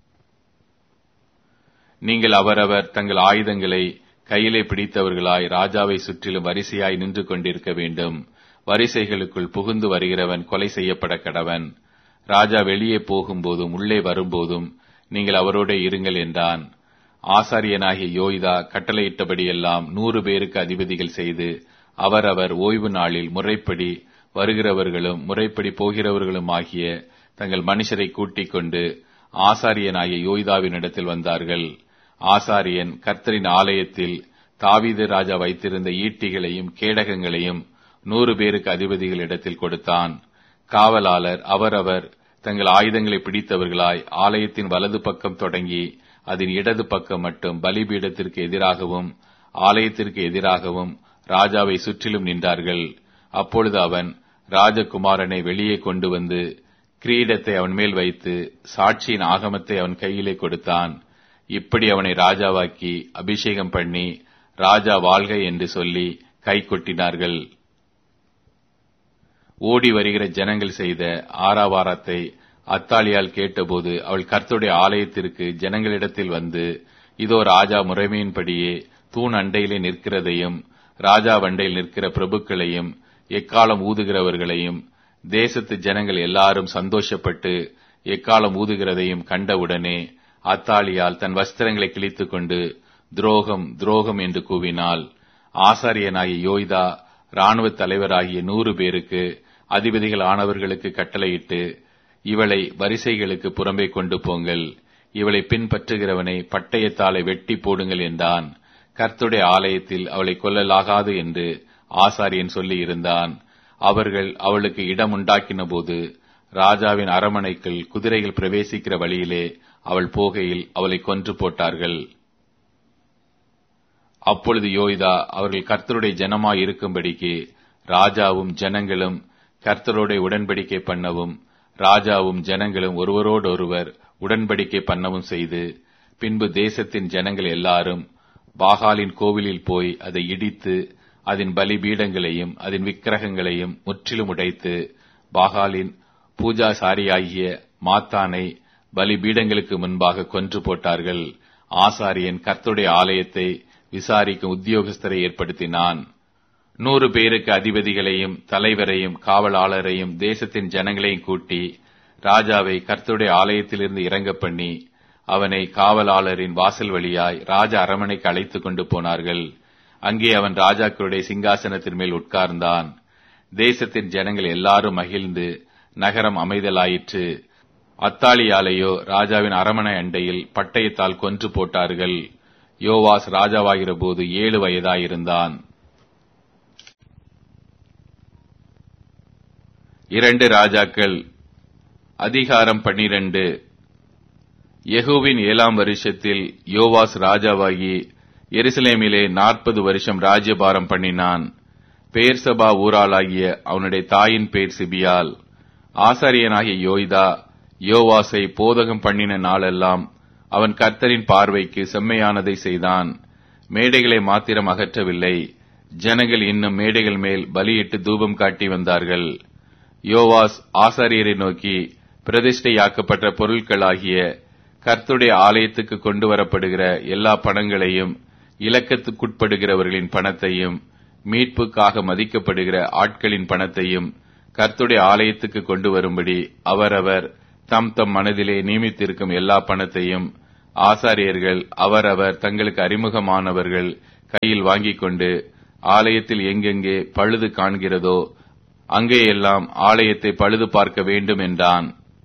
S1: நீங்கள் அவரவர் தங்கள் ஆயுதங்களை கையிலே பிடித்தவர்களாய் ராஜாவை சுற்றிலும் வரிசையாய் நின்று கொண்டிருக்க வேண்டும். வரிசைகளுக்குள் புகுந்து வருகிறவன் கொலை செய்யப்பட கடவன். ராஜா வெளியே போகும்போதும் உள்ளே வரும்போதும் நீங்கள் அவரோட இருங்கள் என்றான். ஆசாரியனாகிய யோய்தா கட்டளையிட்டபடியெல்லாம் நூறு பேருக்கு அதிபதிகள் செய்து அவரவர் ஓய்வு நாளில் முறைப்படி வருகிறவர்களும் முறைப்படி போகிறவர்களும் ஆகிய தங்கள் மனுஷரை கூட்டிக் கொண்டு ஆசாரியனாகிய யோய்தாவினிடத்தில் வந்தார்கள். ஆசாரியன் கர்த்தரின் ஆலயத்தில் தாவீது ராஜா வைத்திருந்த ஈட்டிகளையும் கேடகங்களையும் நூறு பேருக்கு அதிபதிகளிடத்தில் கொடுத்தான். காவலாளர் அவரவர் தங்கள் ஆயுதங்களை பிடித்தவர்களாய் ஆலயத்தின் வலது பக்கம் தொடங்கி அதன் இடது பக்கம் மட்டும் பலிபீடத்திற்கு எதிராகவும் ஆலயத்திற்கு எதிராகவும் ராஜாவை சுற்றிலும் நின்றார்கள். அப்பொழுது அவன் ராஜகுமாரனை வெளியே கொண்டு வந்து கிரீடத்தை அவன் மேல் வைத்து சாட்சியின் ஆகமத்தை அவன் கையிலே கொடுத்தான். இப்படி அவனை ராஜாவாக்கி அபிஷேகம் பண்ணி ராஜா வாழ்க என்று சொல்லி கை கொட்டினார்கள். ஓடி வருகிற ஜனங்கள் செய்த ஆரவாரத்தை அத்தாலியால் கேட்டபோது அவள் கர்த்தருடைய ஆலயத்திற்கு ஜனங்களிடத்தில் வந்து, இதோ ராஜா முறைமையின்படியே தூண் அண்டையிலே நிற்கிறதையும் ராஜா வண்டையில் நிற்கிற பிரபுக்களையும் எக்காலம் ஊதுகிறவர்களையும் தேசத்து ஜனங்கள் எல்லாரும் சந்தோஷப்பட்டு எக்காலம் ஊதுகிறதையும் கண்டவுடனே அத்தாலியால் தன் வஸ்திரங்களை கிழித்துக் கொண்டு துரோகம் துரோகம் என்று கூவினாள். ஆசாரியனாகிய யோய்தா இராணுவ தலைவராகிய நூறு பேருக்கு அதிபதிகள் ஆனவர்களுக்கு கட்டளையிட்டு, இவளை வரிசைகளுக்கு புறம்பே கொண்டு போங்கள், இவளை பின்பற்றுகிறவனை பட்டயத்தாலே வெட்டி போடுங்கள் என்றான். கர்த்தருடைய ஆலயத்தில் அவளை கொல்லலாகாது என்று ஆசாரியன் சொல்லி இருந்தான். அவர்கள் அவளுக்கு இடம் உண்டாக்கின போது ராஜாவின் அரமனைக்குள் குதிரைகள் பிரவேசிக்கிற வழியிலே அவள் போகையில் அவளை கொன்று போட்டார்கள். அப்பொழுது யோய்தா அவர்கள் கர்த்தருடைய ஜனமாய் இருக்கும்படிக்கு ராஜாவும் ஜனங்களும் கர்த்தரோட உடன்படிக்கை பண்ணவும் ராஜாவும் ஜனங்களும் ஒருவரோடொருவர் உடன்படிக்கை பண்ணவும் செய்து, பின்பு தேசத்தின் ஜனங்கள் எல்லாரும் பாகாலின் கோவிலில் போய் அதை இடித்து அதன் பலிபீடங்களையும் அதன் விக்கிரகங்களையும் முற்றிலும் உடைத்து பாகாலின் பூஜாசாரியாகிய மாத்தானை பலிபீடங்களுக்கு முன்பாக கொன்று போட்டார்கள். ஆசாரியன் கர்த்தருடைய ஆலயத்தை விசாரிக்கும் உத்தியோகஸ்தரை ஏற்படுத்தினான். நூறு பேருக்கு அதிபதிகளையும் தலைவரையும் காவலாளரையும் தேசத்தின் ஜனங்களையும் கூட்டி ராஜாவை கர்த்தருடைய ஆலயத்திலிருந்து இறங்க பண்ணி அவனை காவலாளரின் வாசல் வழியாய் ராஜ அரமனைக்கு அழைத்துக் கொண்டு போனார்கள். அங்கே அவன் ராஜாக்களுடைய சிங்காசனத்தின் மேல் உட்கார்ந்தான். தேசத்தின் ஜனங்கள் எல்லாரும் மகிழ்ந்து நகரம் அமைதலாயிற்று. அத்தாலியாலையோ ராஜாவின் அரமனை அண்டையில் பட்டயத்தால் கொன்று போட்டார்கள். யோவாஸ் ராஜாவாகிற போது ஏழு வயதாயிருந்தான். இரண்டு ராஜாக்கள் அதிகாரம் பன்னிரண்டு. யெகூவின் ஏழாம் வருஷத்தில் யோவாஸ் ராஜாவாகி எருசலேமிலே நாற்பது வருஷம் ராஜ்யபாரம் பண்ணினான். பெயர்சபா ஊராளாகிய அவனுடைய தாயின் பேர் சிபியால். ஆசாரியனாகிய யோய்தா யோவாசை போதகம் பண்ணின நாளெல்லாம் அவன் கர்த்தரின் பார்வைக்கு செம்மையானதை செய்தான். மேடைகளை மாத்திரம் அகற்றவில்லை, ஜனங்கள் இன்னும் மேடைகள் மேல் பலியிட்டு தூபம் காட்டி வந்தார்கள். யோவாஸ் ஆசாரியரை நோக்கி, பிரதிஷ்டையாக்கப்பட்ட பொருட்களாகிய கர்த்தருடைய ஆலயத்துக்கு கொண்டு வரப்படுகிற எல்லா பணங்களையும் இலக்கத்துக்குட்படுகிறவர்களின் பணத்தையும் மீட்புக்காக மதிக்கப்படுகிற ஆட்களின் பணத்தையும் கர்த்தருடைய ஆலயத்துக்கு கொண்டு வரும்படி அவரவர் தம் தம் மனதிலே நியமித்திருக்கும் எல்லா பணத்தையும் ஆசாரியர்கள் அவரவர் தங்களுக்கு அறிமுகமானவர்கள் கையில் வாங்கிக் கொண்டு ஆலயத்தில் எங்கெங்கே பழுது காண்கிறதோ அங்கேயெல்லாம் ஆலயத்தை பழுது பார்க்க வேண்டும் என்றான்.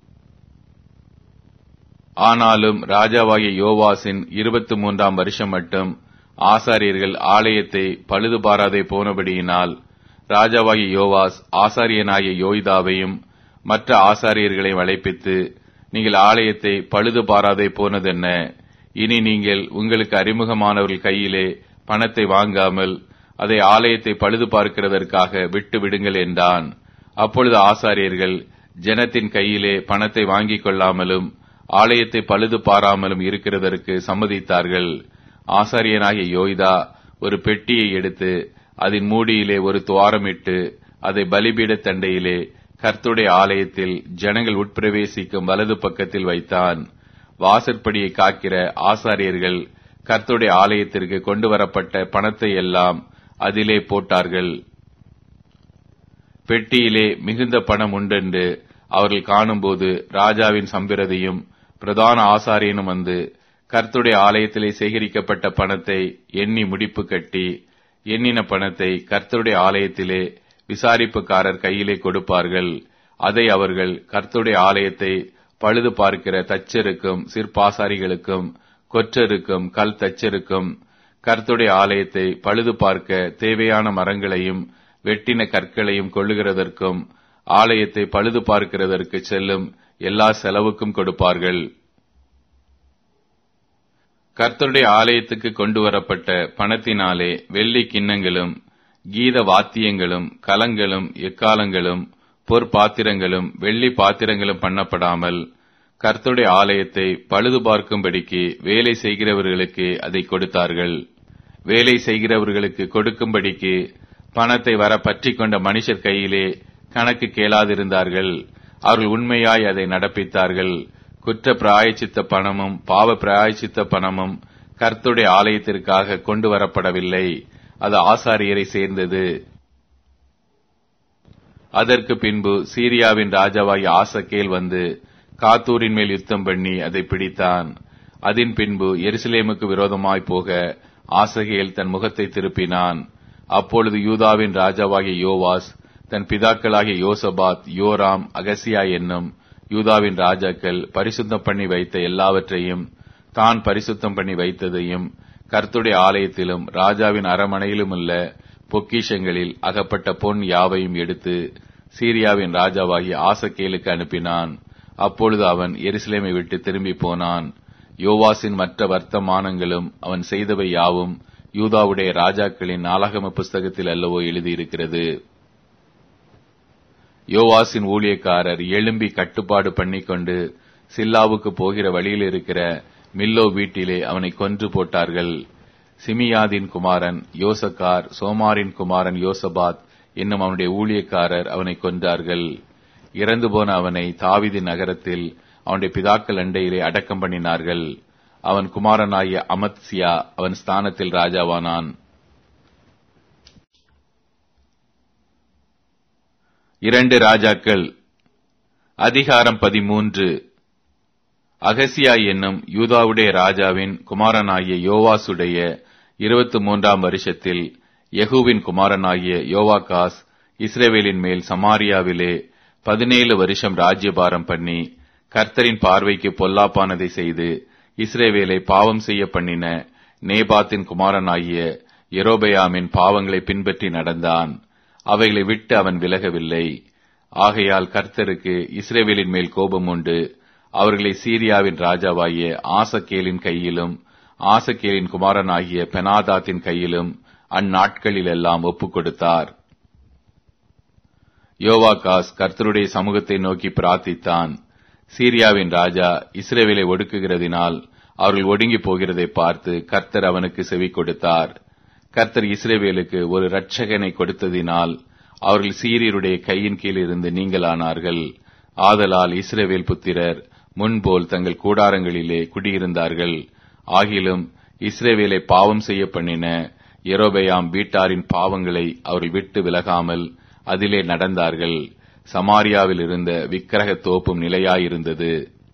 S1: ஆனாலும் ராஜாவாகிய யோவாசின் இருபத்தி மூன்றாம் வருஷம் மட்டும் ஆசாரியர்கள் ஆலயத்தை பழுது பாராதே போனபடியினால் ராஜாவாகிய யோவாஸ் ஆசாரியனாகிய யோய்தாவையும் மற்ற ஆசாரியர்களை அழைப்பித்து, நீங்கள் ஆலயத்தை பழுது பாராதே போனதென்ன? இனி நீங்கள் உங்களுக்கு அறிமுகமானவர்கள் கையிலே பணத்தை வாங்காமல் அதை ஆலயத்தை பழுது பார்க்கிறதற்காக விட்டு விடுங்கள் என்றான். அப்பொழுது ஆசாரியர்கள் ஜனத்தின் கையிலே பணத்தை வாங்கிக் கொள்ளாமலும் ஆலயத்தை பழுது பாராமலும் இருக்கிறதற்கு சம்மதித்தார்கள். ஆசாரியனாகிய யோய்தா ஒரு பெட்டியை எடுத்து அதன் மூடியிலே ஒரு துவாரமிட்டு அதை பலிபீட தண்டையிலே கர்த்தருடைய ஆலயத்தில் ஜனங்கள் உட்பிரவேசிக்கும் வலது பக்கத்தில் வைத்தான். வாசற்படியை காக்கிற ஆசாரியர்கள் கர்த்தருடைய ஆலயத்திற்கு கொண்டு வரப்பட்ட பணத்தை எல்லாம் அதிலே போட்டார்கள். பெட்டியிலே மிகுந்த பணம் உண்டென்று அவர்கள் காணும்போது ராஜாவின் சம்பிரதியும் பிரதான ஆசாரியனும் வந்து கர்த்தருடைய ஆலயத்திலே சேகரிக்கப்பட்ட பணத்தை எண்ணி முடிப்பு கட்டி எண்ணின பணத்தை கர்த்தருடைய ஆலயத்திலே விசாரிப்புக்காரர் கையிலே கொடுப்பார்கள். அதை அவர்கள் கர்த்தருடைய ஆலயத்தை பழுது பார்க்கிற தச்சருக்கும் சிற்பாசாரிகளுக்கும் கொற்றருக்கும் கல் தச்சருக்கும் கர்த்தருடைய ஆலயத்தை பழுது பார்க்க தேவையான மரங்களையும் வெட்டின கற்களையும் கொள்ளுகிறதற்கும் ஆலயத்தை பழுது பார்க்கிறதற்கு செல்லும் எல்லா செலவுக்கும் கொடுப்பார்கள். கர்த்தருடைய ஆலயத்துக்கு கொண்டு வரப்பட்ட பணத்தினாலே வெள்ளி கிண்ணங்களும் கீத வாத்தியங்களும் கலங்களும் எக்காலங்களும் பொற்பாத்திரங்களும் வெள்ளி பாத்திரங்களும் பண்ணப்படாமல் கர்த்தருடைய ஆலயத்தை பழுது பார்க்கும்படிக்கு வேலை செய்கிறவர்களுக்கு அதை கொடுத்தார்கள். வேலை செய்கிறவர்களுக்கு கொடுக்கும்படிக்கு பணத்தை வர பற்றி கொண்ட மனுஷர் கையிலே கணக்கு கேளாதிருந்தார்கள். அவர்கள் உண்மையாய் அதை நடப்பித்தார்கள். குற்ற பிராயச்சித்த பணமும் பாவ பிராயச்சித்த பணமும் கர்த்தருடைய ஆலயத்திற்காக கொண்டு வரப்படவில்லை. அது ஆசாரியரை சேர்ந்தது. அதற்கு பின்பு சீரியாவின் ராஜாவாகிய ஆசகேல் வந்து காத்தூரின் மேல் யுத்தம் பண்ணி அதை பிடித்தான். அதன் பின்பு எருசலேமுக்கு விரோதமாய் போக ஆசகேல் தன் முகத்தை திருப்பினான். அப்பொழுது யூதாவின் ராஜாவாகிய யோவாஸ் தன் பிதாக்களாகிய யோசபாத், யோராம், அகசியா என்னும் யூதாவின் ராஜாக்கள் பரிசுத்தம் பண்ணி வைத்த எல்லாவற்றையும் தான் பரிசுத்தம் பண்ணி வைத்ததையும் கர்த்தருடைய ஆலயத்திலும் ராஜாவின் அரமனையிலும் உள்ள பொக்கிஷங்களில் அகப்பட்ட பொன் யாவையும் எடுத்து சீரியாவின் ராஜாவாகிய ஆசகேலுக்கு அனுப்பினான். அப்பொழுது அவன் எருசலேமை விட்டு திரும்பி போனான். யோவாசின் மற்ற வர்த்தமானங்களும் அவன் செய்தவை யாவும் யூதாவுடைய ராஜாக்களின் நாளாகம புஸ்தகத்தில் அல்லவோ எழுதியிருக்கிறது. யோவாசின் ஊழியக்காரர் எழும்பி கட்டுப்பாடு பண்ணிக்கொண்டு சில்லாவுக்கு போகிற வழியில் இருக்கிற மில்லோ வீட்டிலே அவனை கொன்று போட்டார்கள். சிமியாதின் குமாரன் யோசக்கார், சோமாரின் குமாரன் யோசபாத் என்னும் அவனுடைய ஊழியக்காரர் அவனை கொன்றார்கள். இறந்து போன அவனை தாவீதின் நகரத்தில் அவனுடைய பிதாக்கள் அண்டையிலே அடக்கம் பண்ணினார்கள். அவன் குமாரனாகிய அமத்சியா அவன் ஸ்தானத்தில் ராஜாவானான். இரண்டு ராஜாக்கள் அதிகாரம் பதிமூன்று. அகசியா என்னும் யூதாவுடைய ராஜாவின் குமாரனாகிய யோவாசுடைய இருபத்தி மூன்றாம் வருஷத்தில் யெகூவின் குமாரனாகிய யோவாகாஸ் இஸ்ரவேலின் மேல் சமாரியாவிலே பதினேழு வருஷம் ராஜ்யபாரம் பண்ணி கர்த்தரின் பார்வைக்கு பொல்லாப்பானதை செய்து இஸ்ரவேலை பாவம் செய்ய பண்ணின நேபாத்தின் குமாரனாகிய யெரொபெயாமின் பாவங்களை பின்பற்றி நடந்தான். அவைகளை விட்டு அவன் விலகவில்லை. ஆகையால் கர்த்தருக்கு இஸ்ரவேலின் மேல் கோபம் உண்டு. அவர்களை சீரியாவின் ராஜாவாகிய ஆசகேலின் கையிலும் ஆசகேலின் குமாரனாகிய பெனாதாத்தின் கையிலும் அந்நாட்களிலெல்லாம் ஒப்புக் கொடுத்தார். யோவாகாஸ் கர்த்தருடைய சமூகத்தை நோக்கி பிரார்த்தித்தான். சீரியாவின் ராஜா இஸ்ரவேலை ஒடுக்குகிறதினால் அவர்கள் ஒடுங்கி போகிறதை பார்த்து கர்த்தர் அவனுக்கு செவி கொடுத்தார். கர்த்தர் இஸ்ரவேலுக்கு ஒரு இரட்சகனை கொடுத்ததினால் அவர்கள் சீரியருடைய கையின் கீழ் இருந்து நீங்களானார்கள். ஆதலால் இஸ்ரவேல் புத்திரர் முன்போல் தங்கள் கூடாரங்களிலே குடியிருந்தார்கள். ஆகிலும் இஸ்ரவேலை பாவம் செய்ய பண்ணின யெரொபெயாம் வீட்டாரின் பாவங்களை அவர்கள் விட்டு விலகாமல் அதிலே நடந்தார்கள். சமாரியாவில் இருந்த விக்கிரக தோப்பும் நிலையாயிருந்தது.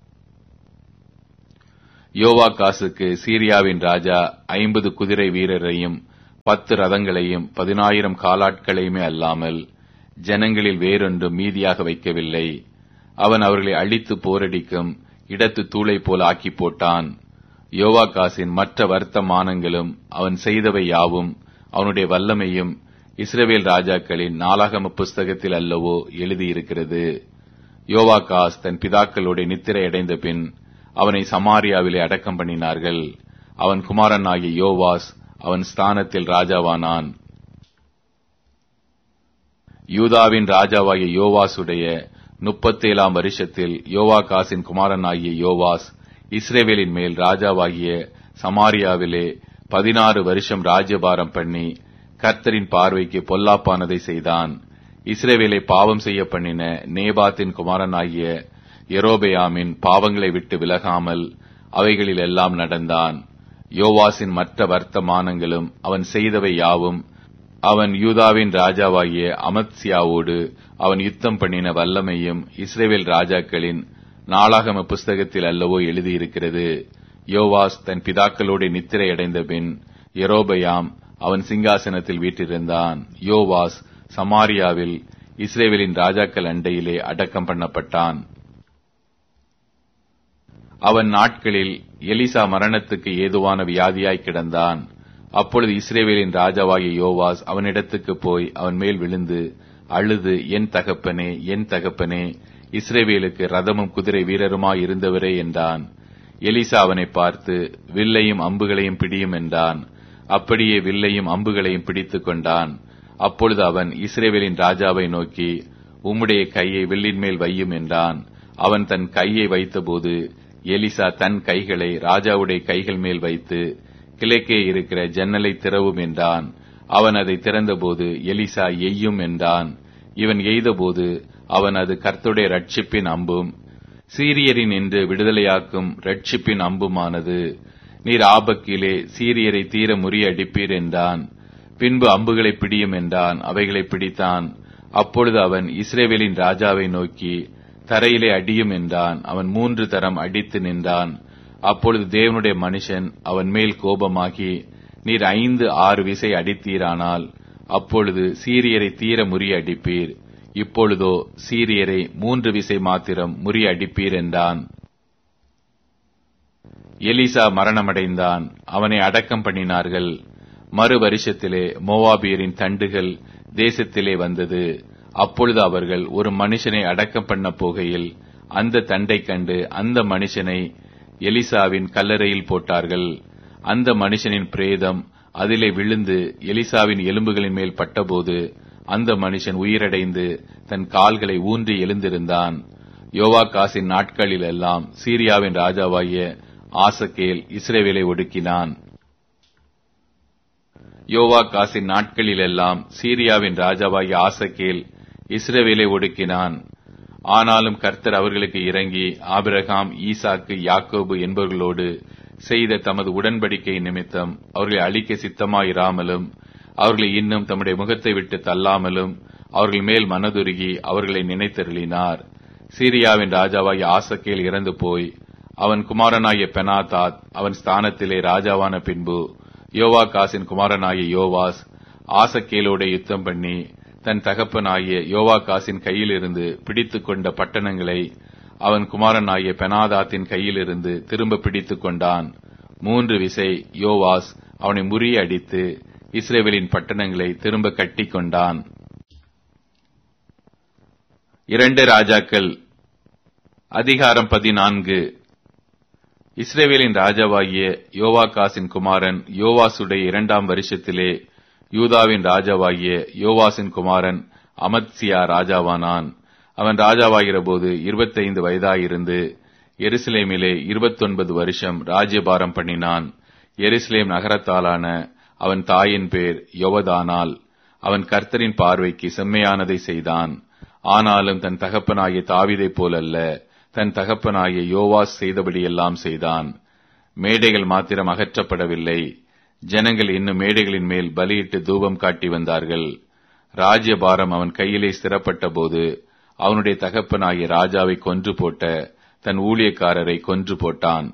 S1: யோவாகாசுக்கு சீரியாவின் ராஜா ஐம்பது குதிரை வீரரையும் பத்து ரதங்களையும் பதினாயிரம் காலாட்களையுமே அல்லாமல் ஜனங்களில் வேறொன்றும் மீதியாக வைக்கவில்லை. அவன் அவர்களை அழித்து போரடிக்கும் இடத்து தூளை போல் ஆக்கி போட்டான். யோவாகாசின் மற்ற வர்த்தமானங்களும் அவன் செய்தவை யாவும் அவனுடைய வல்லமையும் இஸ்ரவேல் ராஜாக்களின் நாளாகம புஸ்தகத்தில் அல்லவோ எழுதியிருக்கிறது. யோவாகாஸ் தன் பிதாக்களோட நித்திரை அடைந்த பின் அவனை சமாரியாவிலே அடக்கம் பண்ணினார்கள். அவன் குமாரனாகிய யோவாஸ் அவன் ஸ்தானத்தில் ராஜாவானான். யூதாவின் ராஜாவாகிய யோவாசுடைய முப்பத்தேழாம் வருஷத்தில் யோவாகாசின் குமாரனாகிய யோவாஸ் இஸ்ரவேலின் மேல் ராஜாவாகிய சமாரியாவிலே பதினாறு வருஷம் ராஜ்யபாரம் பண்ணி கர்த்தரின் பார்வைக்கு பொல்லாப்பானதை செய்தான். இஸ்ரவேலை பாவம் செய்ய பண்ணின நேபாத்தின் குமாரனாகிய யெரொபெயாமின் பாவங்களை விட்டு விலகாமல் அவைகளில் எல்லாம் நடந்தான். யோவாசின் மற்ற வர்த்தமானங்களும் அவன் செய்தவை யாவும் அவன் யூதாவின் ராஜாவாகிய அமத்சியாவோடு அவன் யுத்தம் பண்ணின வல்லமையும் இஸ்ரவேல் ராஜாக்களின் நாளாகம புஸ்தகத்தில் அல்லவோ எழுதியிருக்கிறது. யோவாஸ் தன் பிதாக்களோடு நித்திரை அடைந்த பின் யெரொபெயாம் அவன் சிங்காசனத்தில் வீற்றிருந்தான். யோவாஸ் சமாரியாவில் இஸ்ரவேலின் ராஜாக்கள் அண்டையிலே அடக்கம் பண்ணப்பட்டான். அவன் நாட்களில் எலிசா மரணத்துக்கு ஏதுவான வியாதியாய் கிடந்தான். அப்பொழுது இஸ்ரவேலின் ராஜாவாகிய யோவாஸ் அவனிடத்துக்கு போய் அவன் மேல் விழுந்து அழுது, என் தகப்பனே, என் தகப்பனே, இஸ்ரவேலுக்கு ரதமும் குதிரை வீரருமாய் இருந்தவரே என்றான். எலிசா அவனை பார்த்து, வில்லையும் அம்புகளையும் பிடியும் என்றான். அப்படியே வில்லையும் அம்புகளையும் பிடித்துக் கொண்டான். அப்பொழுது அவன் இஸ்ரவேலின் ராஜாவை நோக்கி, உம்முடைய கையை வில்லின் மேல் வையும் என்றான். அவன் தன் கையை வைத்தபோது எலிசா தன் கைகளை ராஜாவுடைய கைகள் மேல் வைத்து, கிழக்கே இருக்கிற ஜன்னலை திறவும் என்றான். அவன் அதை திறந்தபோது எலிசா எய்யும் என்றான். இவன் எய்தபோது அவன் அது கர்த்தருடைய ரட்சிப்பின் அம்பும் சீரியரின் என்று விடுதலையாக்கும் ரட்சிப்பின் அம்புமானது. நீர் ஆபக்கிலே சீரியரை தீர முறியடிப்பீர் என்றான். பின்பு அம்புகளை பிடியும் என்றான். அவைகளை பிடித்தான். அப்பொழுது அவன் இஸ்ரவேலின் ராஜாவை நோக்கி, தரையிலே அடியும் என்றான். அவன் மூன்று தரம் அடித்து நின்றான். அப்பொழுது தேவனுடைய மனுஷன் அவன் மேல் கோபமாகி, நீர் ஐந்து ஆறு விசை அடித்தீரானால் அப்பொழுது சீரியரை தீர முறியடிப்பீர். இப்பொழுதோ சீரியரை மூன்று விசை மாத்திரம் முறியடிப்பீர் என்றான். எலிசா மரணமடைந்தான். அவனை அடக்கம் பண்ணினார்கள். மறு வருஷத்திலே மோவாபியரின் தண்டுகள் தேசத்திலே வந்தது. அப்பொழுது அவர்கள் ஒரு மனுஷனை அடக்கம் பண்ண போகையில் அந்த தண்டை கண்டு அந்த மனுஷனை எலிசாவின் கல்லறையில் போட்டார்கள். அந்த மனுஷனின் பிரேதம் அதிலே விழுந்து எலிசாவின் எலும்புகளின் மேல் பட்டபோது அந்த மனுஷன் உயிரடைந்து தன் கால்களை ஊன்றி எழுந்திருந்தான். யோவாகாசின் நாட்களில் எல்லாம் சீரியாவின் ராஜாவாகிய ஆசகேல் இஸ்ரவேலை ஒடுக்கினான். யோவாகாசின் நாட்களில் எல்லாம் சீரியாவின் ராஜாவாகிய ஆசகேல் இஸ்ரவேலை ஒடுக்கினான். ஆனாலும் கர்த்தர் அவர்களுக்கு இறங்கி ஆபிரகாம், ஈசாக்கு, யாக்கோபு என்பவர்களோடு செய்த தமது உடன்படிக்கை நிமித்தம் அவர்களை அழிக்க சித்தமாயிராமலும் அவர்களை இன்னும் தம்முடைய முகத்தை விட்டு தள்ளாமலும் அவர்கள் மேல் மனதுருகி அவர்களை நினைத்தருளினார். சீரியாவின் ராஜாவாகிய ஆசகேல் இறந்து போய் அவன் குமாரனாகிய பெனாதாத் அவன் ஸ்தானத்திலே ராஜாவான பின்பு யோவாகாசின் குமாரனாகிய யோவாஸ் ஆசகேலோட யுத்தம் பண்ணி தன் தகப்பனாகிய யோவாகாசின் கையிலிருந்து பிடித்துக் கொண்ட பட்டணங்களை அவன் குமாரனாகிய பெனாதாத்தின் கையிலிருந்து திரும்ப பிடித்துக் கொண்டான். மூன்று விசை யோவாஸ் அவனை முறிய அடித்து இஸ்ரவேலின் பட்டணங்களை திரும்ப கட்டி கொண்டான். இரண்டு ராஜாக்கள் அதிகாரம் பதினான்கு. இஸ்ரவேலின் ராஜாவாகிய யோவாகாசின் குமாரன் யோவாசுடைய இரண்டாம் வருஷத்திலே யூதாவின் ராஜாவாகிய யோவாசின் குமாரன் அமத்சியா ராஜாவானான். அவன் ராஜாவாகிற போது இருபத்தைந்து வயதாயிருந்து எருசலேமிலே இருபத்தொன்பது வருஷம் ராஜ்யபாரம் பண்ணினான். எருசலேம் நகரத்தாலான அவன் தாயின் பேர் யோவதானாள். அவன் கர்த்தரின் பார்வைக்கு செம்மையானதை செய்தான். ஆனாலும் தன் தகப்பனாகிய தாவீதைப் போலல்ல, தன் தகப்பனாகிய யோவாஸ் செய்தபடியெல்லாம் செய்தான். மேடைகள் மாத்திரம் அகற்றப்படவில்லை. ஜனங்கள் இன்னும் மேடைகளின் மேல் பலியிட்டு தூபம் காட்டி வந்தார்கள். ராஜ்யபாரம் அவன் கையிலே ஸ்திரப்பட்ட போது அவனுடைய தகப்பனாகிய ராஜாவை கொன்று போட்ட தன் ஊழியக்காரரை கொன்று போட்டான்.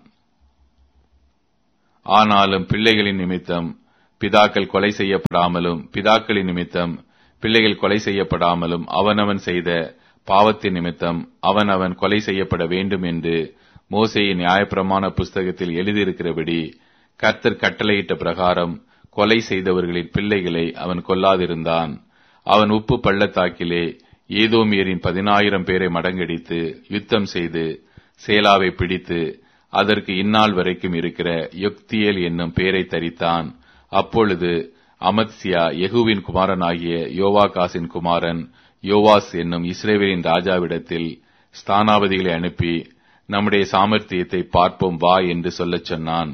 S1: ஆனாலும் பிள்ளைகளின் நிமித்தம் பிதாக்கள் கொலை செய்யப்படாமலும் பிதாக்களின் நிமித்தம் பிள்ளைகள் கொலை செய்யப்படாமலும் அவனவன் செய்த பாவத்தின் நிமித்தம் அவனவன் கொலை செய்யப்பட வேண்டும் என்று மோசேயின் நியாயப்பிரமாண புஸ்தகத்தில் எழுதியிருக்கிறபடி கர்த்தர் கட்டளையிட்ட பிரகாரம் கொலை செய்தவர்களின் பிள்ளைகளை அவன் கொல்லாதிருந்தான். அவன் உப்பு பள்ளத்தாக்கிலே ஏதோமியரின் பதினாயிரம் பேரை மடங்கடித்து யுத்தம் செய்து சேலாவை பிடித்து அதற்கு இந்நாள் வரைக்கும் இருக்கிற யொக்தியேல் என்னும் பெயரை தரித்தான். அப்பொழுது அமத்சியா யெகூவின் குமாரனாகிய யோவாகாசின் குமாரன் யோவாஸ் என்னும் இஸ்ரவேலின் ராஜாவிடத்தில் ஸ்தானாபதிகளை அனுப்பி நம்முடைய சாமர்த்தியத்தை பார்ப்போம் வா என்று சொல்லச் சொன்னான்.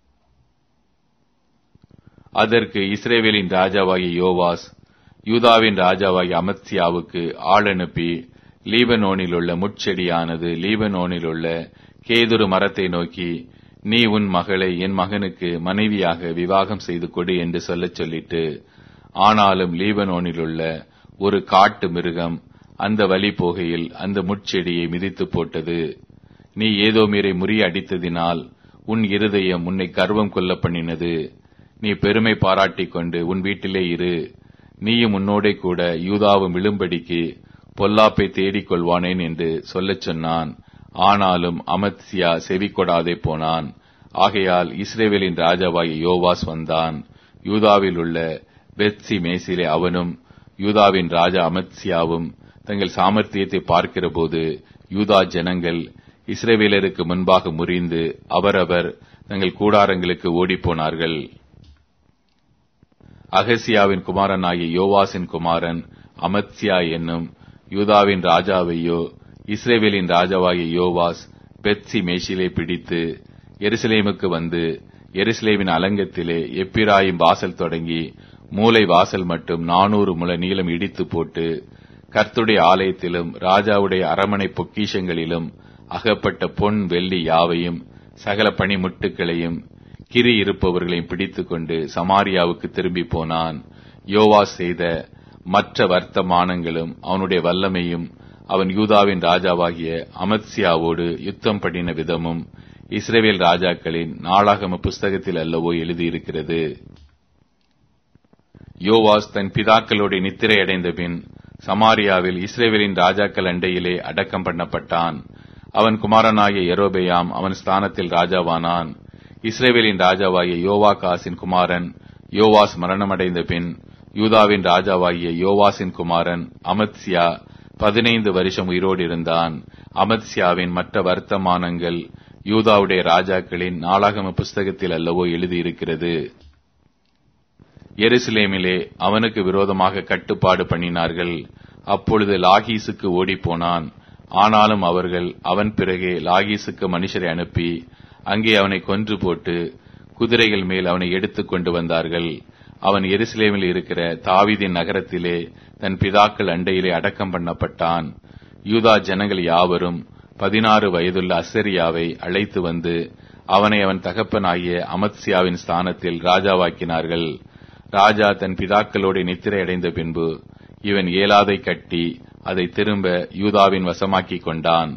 S1: அதற்கு இஸ்ரவேலின் ராஜாவாகிய யோவாஸ் யூதாவின் ராஜாவாகிய அமத்சியாவுக்கு ஆள் அனுப்பி லீபனோனில் உள்ள முட்செடியானது லீபனோனில் உள்ள கேதுரு மரத்தை நோக்கி நீ உன் மகளை என் மகனுக்கு மனைவியாக விவாகம் செய்து கொடு என்று சொல்லச் சொல்லிட்டு, ஆனாலும் லீபனோனில் உள்ள ஒரு காட்டு மிருகம் அந்த வழி போகையில் அந்த முட்செடியை மிதித்து போட்டது. நீ ஏதோமியரை முறியடித்ததினால் உன் இருதயம் உன்னை கர்வம் கொள்ள பண்ணினது. நீ பெருமை பாராட்டிக் கொண்டு உன் வீட்டிலே இரு. நீயும் உன்னோடே கூட யூதாவும் விழும்படிக்கு பொல்லாப்பை தேடிக் கொள்வானேன் என்று சொல்லச் சொன்னான். ஆனாலும் அமத்சியா செவி கொடாதே போனான். ஆகையால் இஸ்ரவேலின் ராஜாவாகிய யோவாஸ் வந்தான். யூதாவில் உள்ள பெத்சி மேசிலே அவனும் யூதாவின் ராஜா அமத்சியாவும் தங்கள் சாமர்த்தியத்தை பார்க்கிற போது யூதா ஜனங்கள் இஸ்ரவேலருக்கு முன்பாக முறிந்து அவரவர் தங்கள் கூடாரங்களுக்கு ஓடிப்போனார்கள். அகசியாவின் குமாரனாகிய யோவாசின் குமாரன் அமத்சியா என்னும் யூதாவின் ராஜாவையோ இஸ்ரவேலின் ராஜாவாகிய யோவாஸ் பெத்சி மேஷிலே பிடித்து எருசலேமுக்கு வந்து எருசலேமின் அலங்கத்திலே எப்பிராயிம் வாசல் தொடங்கி மூலை வாசல் மட்டும் நானூறு முழ நீளம் இடித்து போட்டு கர்த்தருடைய ஆலயத்திலும் ராஜாவுடைய அரமனை பொக்கிஷங்களிலும் அகப்பட்ட பொன் வெள்ளி யாவையும் சகல பணிமுட்டுகளையும் கிரி இருப்பவர்களையும் பிடித்துக் கொண்டு சமாரியாவுக்கு திரும்பி போனான். யோவாஸ் செய்த மற்ற வர்த்தமானங்களும் அவனுடைய வல்லமையும் அவன் யூதாவின் ராஜாவாகிய அமத்சியாவோடு யுத்தம் பண்ணின விதமும் இஸ்ரவேல் ராஜாக்களின் நாளாகம புஸ்தகத்தில் அல்லவோ எழுதியிருக்கிறது. யோவாஸ் தன் பிதாக்களோடு நித்திரை அடைந்த பின் சமாரியாவில் இஸ்ரவேலின் ராஜாக்கள் அண்டையிலே அடக்கம் பண்ணப்பட்டான். அவன் குமாரனாகிய யெரொபெயாம் அவன் ஸ்தானத்தில் ராஜாவானான். இஸ்ரவேலின் ராஜாவாகிய யோவாகாசின் குமாரன் யோவாஸ் மரணமடைந்த பின் யூதாவின் ராஜாவாகிய யோவாசின் குமாரன் அமத்சியா பதினைந்து வருஷம் உயிரோடு இருந்தான். அமத்சியாவின் மற்ற வர்த்தமானங்கள் யூதாவுடைய ராஜாக்களின் நாளாகம புஸ்தகத்தில் அல்லவோ எழுதியிருக்கிறது. எருசலேமிலே அவனுக்கு விரோதமாக கட்டுப்பாடு பண்ணினார்கள். அப்பொழுது லாகீசுக்கு ஓடிப்போனான். ஆனாலும் அவர்கள் அவன் பிறகே லாகீசுக்கு மனுஷரை அனுப்பி அங்கே அவனை கொன்று போட்டு குதிரைகள் மேல் அவனை எடுத்துக் கொண்டு வந்தார்கள். அவன் எருசலேமில் இருக்கிற தாவீதின் நகரத்திலே தன் பிதாக்கள் அண்டையிலே அடக்கம் பண்ணப்பட்டான். யூதா ஜனங்கள் யாவரும் பதினாறு வயதுள்ள அசரியாவை அழைத்து வந்து அவனை அவன் தகப்பனாகிய அமத்சியாவின் ஸ்தானத்தில் ராஜாவாக்கினார்கள். ராஜா தன் பிதாக்களோடு நித்திரை அடைந்த பின்பு இவன் ஏலாதை கட்டி அதை திரும்ப யூதாவின் வசமாக்கிக் கொண்டான்.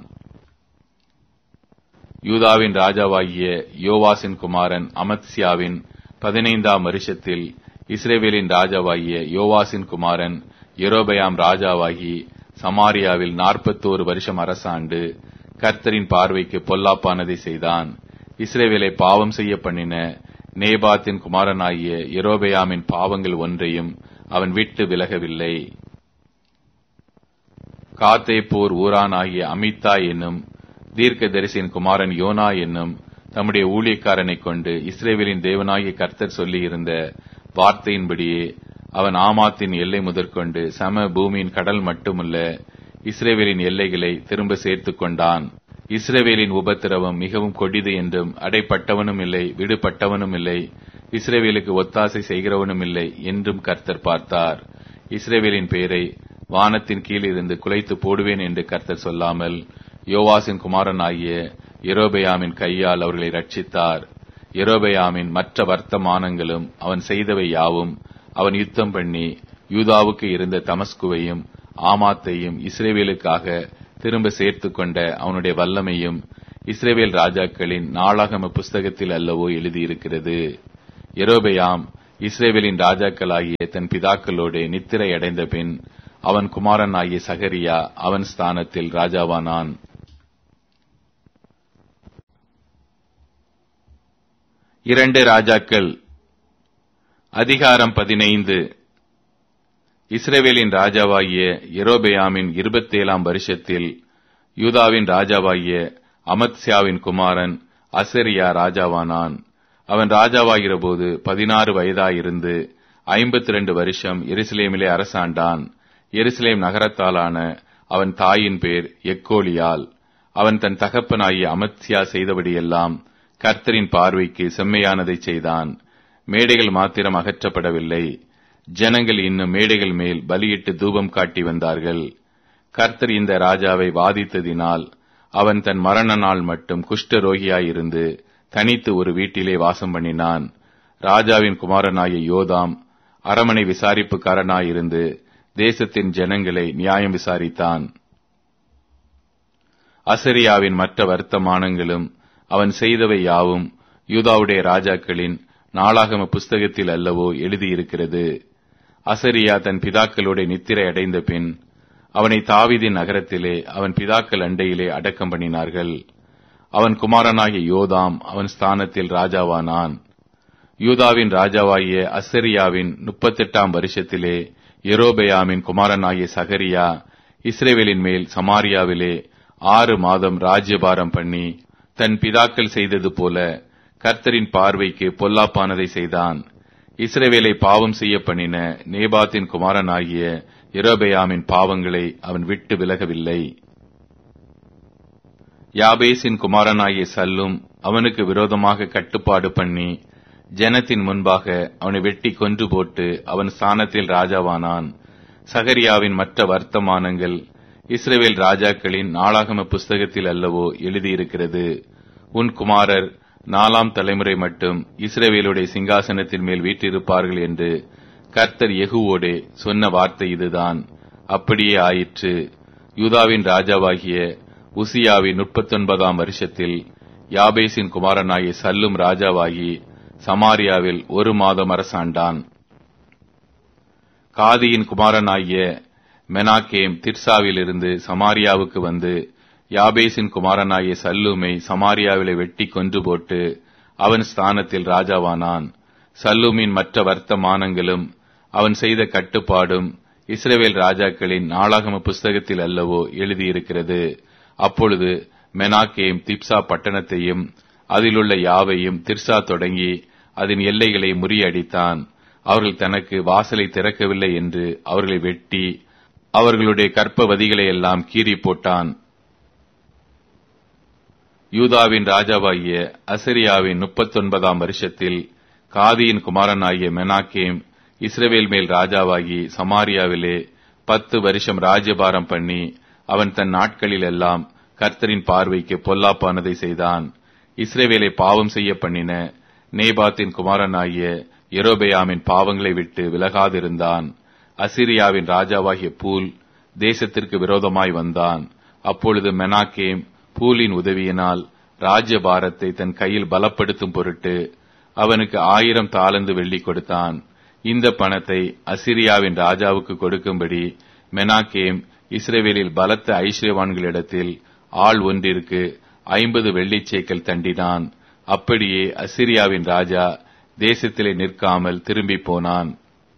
S1: யூதாவின் ராஜாவாகிய யோவாசின் குமாரன் அமத்சியாவின் பதினைந்தாம் வருஷத்தில் இஸ்ரவேலின் ராஜாவாகிய யோவாசின் குமாரன் யெரொபெயாம் ராஜாவாகி சமாரியாவில் நாற்பத்தோரு வருஷம் அரசாண்டு கர்த்தரின் பார்வைக்கு பொல்லாப்பானதை செய்தான். இஸ்ரவேலை பாவம் செய்ய பண்ணின நேபாத்தின் குமாரனாகிய யெரொபெயாமின் பாவங்கள் ஒன்றையும் அவன் விட்டு விலகவில்லை. காத்தேப்போர் ஊரானாகிய அமித்தா என்னும் தீர்க்கதரிசியின் குமாரன் யோனா என்னும் தம்முடைய ஊழியக்காரனை கொண்டு இஸ்ரவேலின் தேவனாகிய கர்த்தர் சொல்லியிருந்த வார்த்தையின்படியே அவன் ஆமாத்தின் எல்லை முதற்கொண்டு சம பூமியின் கடல் மட்டுமல்ல இஸ்ரவேலின் எல்லைகளை திரும்ப சேர்த்துக் கொண்டான். இஸ்ரவேலின் உபத்திரவம் மிகவும் கொடிது என்றும் அடைப்பட்டவனும் இல்லை, விடுபட்டவனும் இல்லை, இஸ்ரவேலுக்கு ஒத்தாசை செய்கிறவனும் இல்லை என்றும் கர்த்தர் பார்த்தார். இஸ்ரவேலின் பெயரை வானத்தின் கீழ் இருந்து குலைத்து போடுவேன் என்று கர்த்தர் சொல்லாமல் யோவாசின் குமாரனாகிய யெரொபெயாமின் கையால் அவர்களை ரட்சித்தார். யெரொபெயாமின் மற்ற வர்த்தமானங்களும் அவன் செய்தவை யாவும் அவன் யுத்தம் பண்ணி யூதாவுக்கு இருந்த தமஸ்குவையும் ஆமாத்தையும் இஸ்ரவேலுக்காக திரும்ப சேர்த்து கொண்ட அவனுடைய வல்லமையும் இஸ்ரவேல் ராஜாக்களின் நாளாகம புஸ்தகத்தில் அல்லவோ எழுதியிருக்கிறது. யெரொபெயாம் இஸ்ரவேலின் ராஜாக்களாகிய தன் பிதாக்களோடு நித்திரை அடைந்த பின் அவன் குமாரனாகிய சகரியா அவன் ஸ்தானத்தில் ராஜாவானான். இரண்டு ராஜாக்கள் அதிகாரம் பதினைந்து. இஸ்ரவேலின் ராஜாவாகிய யெரொபெயாமின் இருபத்தேழாம் வருஷத்தில் யூதாவின் ராஜாவாகிய அமத்சியாவின் குமாரன் அசரியா ராஜாவானான். அவன் ராஜாவாகிற போது பதினாறு வயதாயிருந்து ஐம்பத்தி இரண்டு வருஷம் எருசலேமிலே அரசாண்டான். எருசலேம் நகரத்தாலான அவன் தாயின் பேர் எக்கோலியால். அவன் தன் தகப்பனாகிய அமத்சியா செய்தபடியெல்லாம் கர்த்தரின் பார்வைக்கு செம்மையானதை செய்தான். மேடைகள் மாத்திரம் அகற்றப்படவில்லை, ஜனங்கள் இன்னும் மேடைகள் மேல் பலியிட்டு தூபம் காட்டி வந்தார்கள். கர்த்தர் இந்த ராஜாவை வாதித்ததினால் அவன் தன் மரண நாள் மட்டும் குஷ்ட ரோகியாயிருந்து தனித்து ஒரு வீட்டிலே வாசம் பண்ணினான். ராஜாவின் குமாரனாகிய யோதாம் அரமனை விசாரிப்புக்காரனாயிருந்து தேசத்தின் ஜனங்களை நியாயம் விசாரித்தான். அசரியாவின் மற்ற வர்த்தமானங்களும் அவன் செய்தவை யாவும் யூதாவுடைய ராஜாக்களின் நாளாகம புஸ்தகத்தில் அல்லவோ எழுதியிருக்கிறது. அசரியா தன் பிதாக்களோட நித்திரை அடைந்த பின் அவனை தாவீதின் நகரத்திலே அவன் பிதாக்கள் அண்டையிலே அடக்கம் பண்ணினார்கள். அவன் குமாரனாகிய யோதாம் அவன் ஸ்தானத்தில் ராஜாவானான். யூதாவின் ராஜாவாகிய அசரியாவின் முப்பத்தெட்டாம் வருஷத்திலே யெரொபெயாமின் குமாரனாகிய சகரியா இஸ்ரவேலின் மேல் சமாரியாவிலே ஆறு மாதம் ராஜ்யபாரம் பண்ணி தன் பிதாக்கள் செய்தது போல கர்த்தரின் பார்வைக்கு பொல்லாப்பானதை செய்தான். இஸ்ரவேலை பாவம் செய்ய பண்ணின நேபாத்தின் குமாரனாகிய யெரொபெயாமின் பாவங்களை அவன் விட்டு விலகவில்லை. யாபேசின் குமாரனாகிய சல்லும் அவனுக்கு விரோதமாக கட்டுப்பாடு பண்ணி ஜனத்தின் முன்பாக அவனை வெட்டி கொன்று போட்டு அவன் ஸ்தானத்தில் ராஜாவானான். சகரியாவின் மற்ற வர்த்தமானங்கள் இஸ்ரவேல் ராஜாக்களின் நாளாகம புஸ்தகத்தில் அல்லவோ எழுதியிருக்கிறது. உன் குமாரர் நாலாம் தலைமுறை மட்டும் இஸ்ரவேலுடைய சிங்காசனத்தின் மேல் வீற்றிருப்பார்கள் என்று கர்த்தர் யெகூவோடே சொன்ன வார்த்தை இதுதான். அப்படியே ஆயிற்று. யூதாவின் ராஜாவாகிய உசியாவின் முப்பத்தொன்பதாம் வருஷத்தில் யாபேசின் குமாரனாகிய சல்லும் ராஜாவாகி சமாரியாவில் ஒரு மாதம் அரசாண்டான். காதியின் குமாரனாகிய மெனாகேம் திர்சாவிலிருந்து சமாரியாவுக்கு வந்து யாபேசின் குமாரனாகிய சல்லூமை சமாரியாவிலே வெட்டி கொன்று போட்டு அவன் ஸ்தானத்தில் ராஜாவானான். சல்லூமின் மற்ற வர்த்தமானங்களும் அவன் செய்த கட்டுப்பாடும் இஸ்ரவேல் ராஜாக்களின் நாளாகம புஸ்தகத்தில் அல்லவோ எழுதியிருக்கிறது. அப்பொழுது மெனாகேம் திப்சா பட்டணத்தையும் அதிலுள்ள யாவையும் திர்சா தொடங்கி அதன் எல்லைகளை முறியடித்தான். அவர்கள் தனக்கு வாசலை திறக்கவில்லை என்று அவர்களை வெட்டி அவர்களுடைய கற்பவதிகளை எல்லாம் கீறி போட்டான். யூதாவின் ராஜாவாகிய அசரியாவின் முப்பத்தொன்பதாம் வருஷத்தில் காதியின் குமாரனாகிய மெனாகேம் இஸ்ரவேல் மேல் ராஜாவாகி சமாரியாவிலே பத்து வருஷம் ராஜ்யபாரம் பண்ணி அவன் தன் நாட்களில் எல்லாம் கர்த்தரின் பார்வைக்கு பொல்லாப்பானதை செய்தான். இஸ்ரவேலை பாவம் செய்ய பண்ணின நேபாத்தின் குமாரனாகிய யெரொபெயாமின் பாவங்களை விட்டு விலகாதிருந்தான். அசிரியாவின் ராஜாவாகிய பூல் தேசத்திற்கு விரோதமாய் வந்தான். அப்பொழுது மெனாகேம் பூலின் உதவியினால் ராஜ்யபாரத்தை தன் கையில் பலப்படுத்தும் பொருட்டு அவனுக்கு ஆயிரம் தாலந்து வெள்ளி கொடுத்தான். இந்த பணத்தை அசிரியாவின் ராஜாவுக்கு கொடுக்கும்படி மெனாகேம் இஸ்ரவேலில் பலத்த ஐஸ்வர்யவான்களிடத்தில் ஆள் ஒன்றிற்கு ஐம்பது வெள்ளிச்சேக்கல் தண்டினான். அப்படியே அசிரியாவின் ராஜா தேசத்திலே நிற்காமல் திரும்பி போனான்.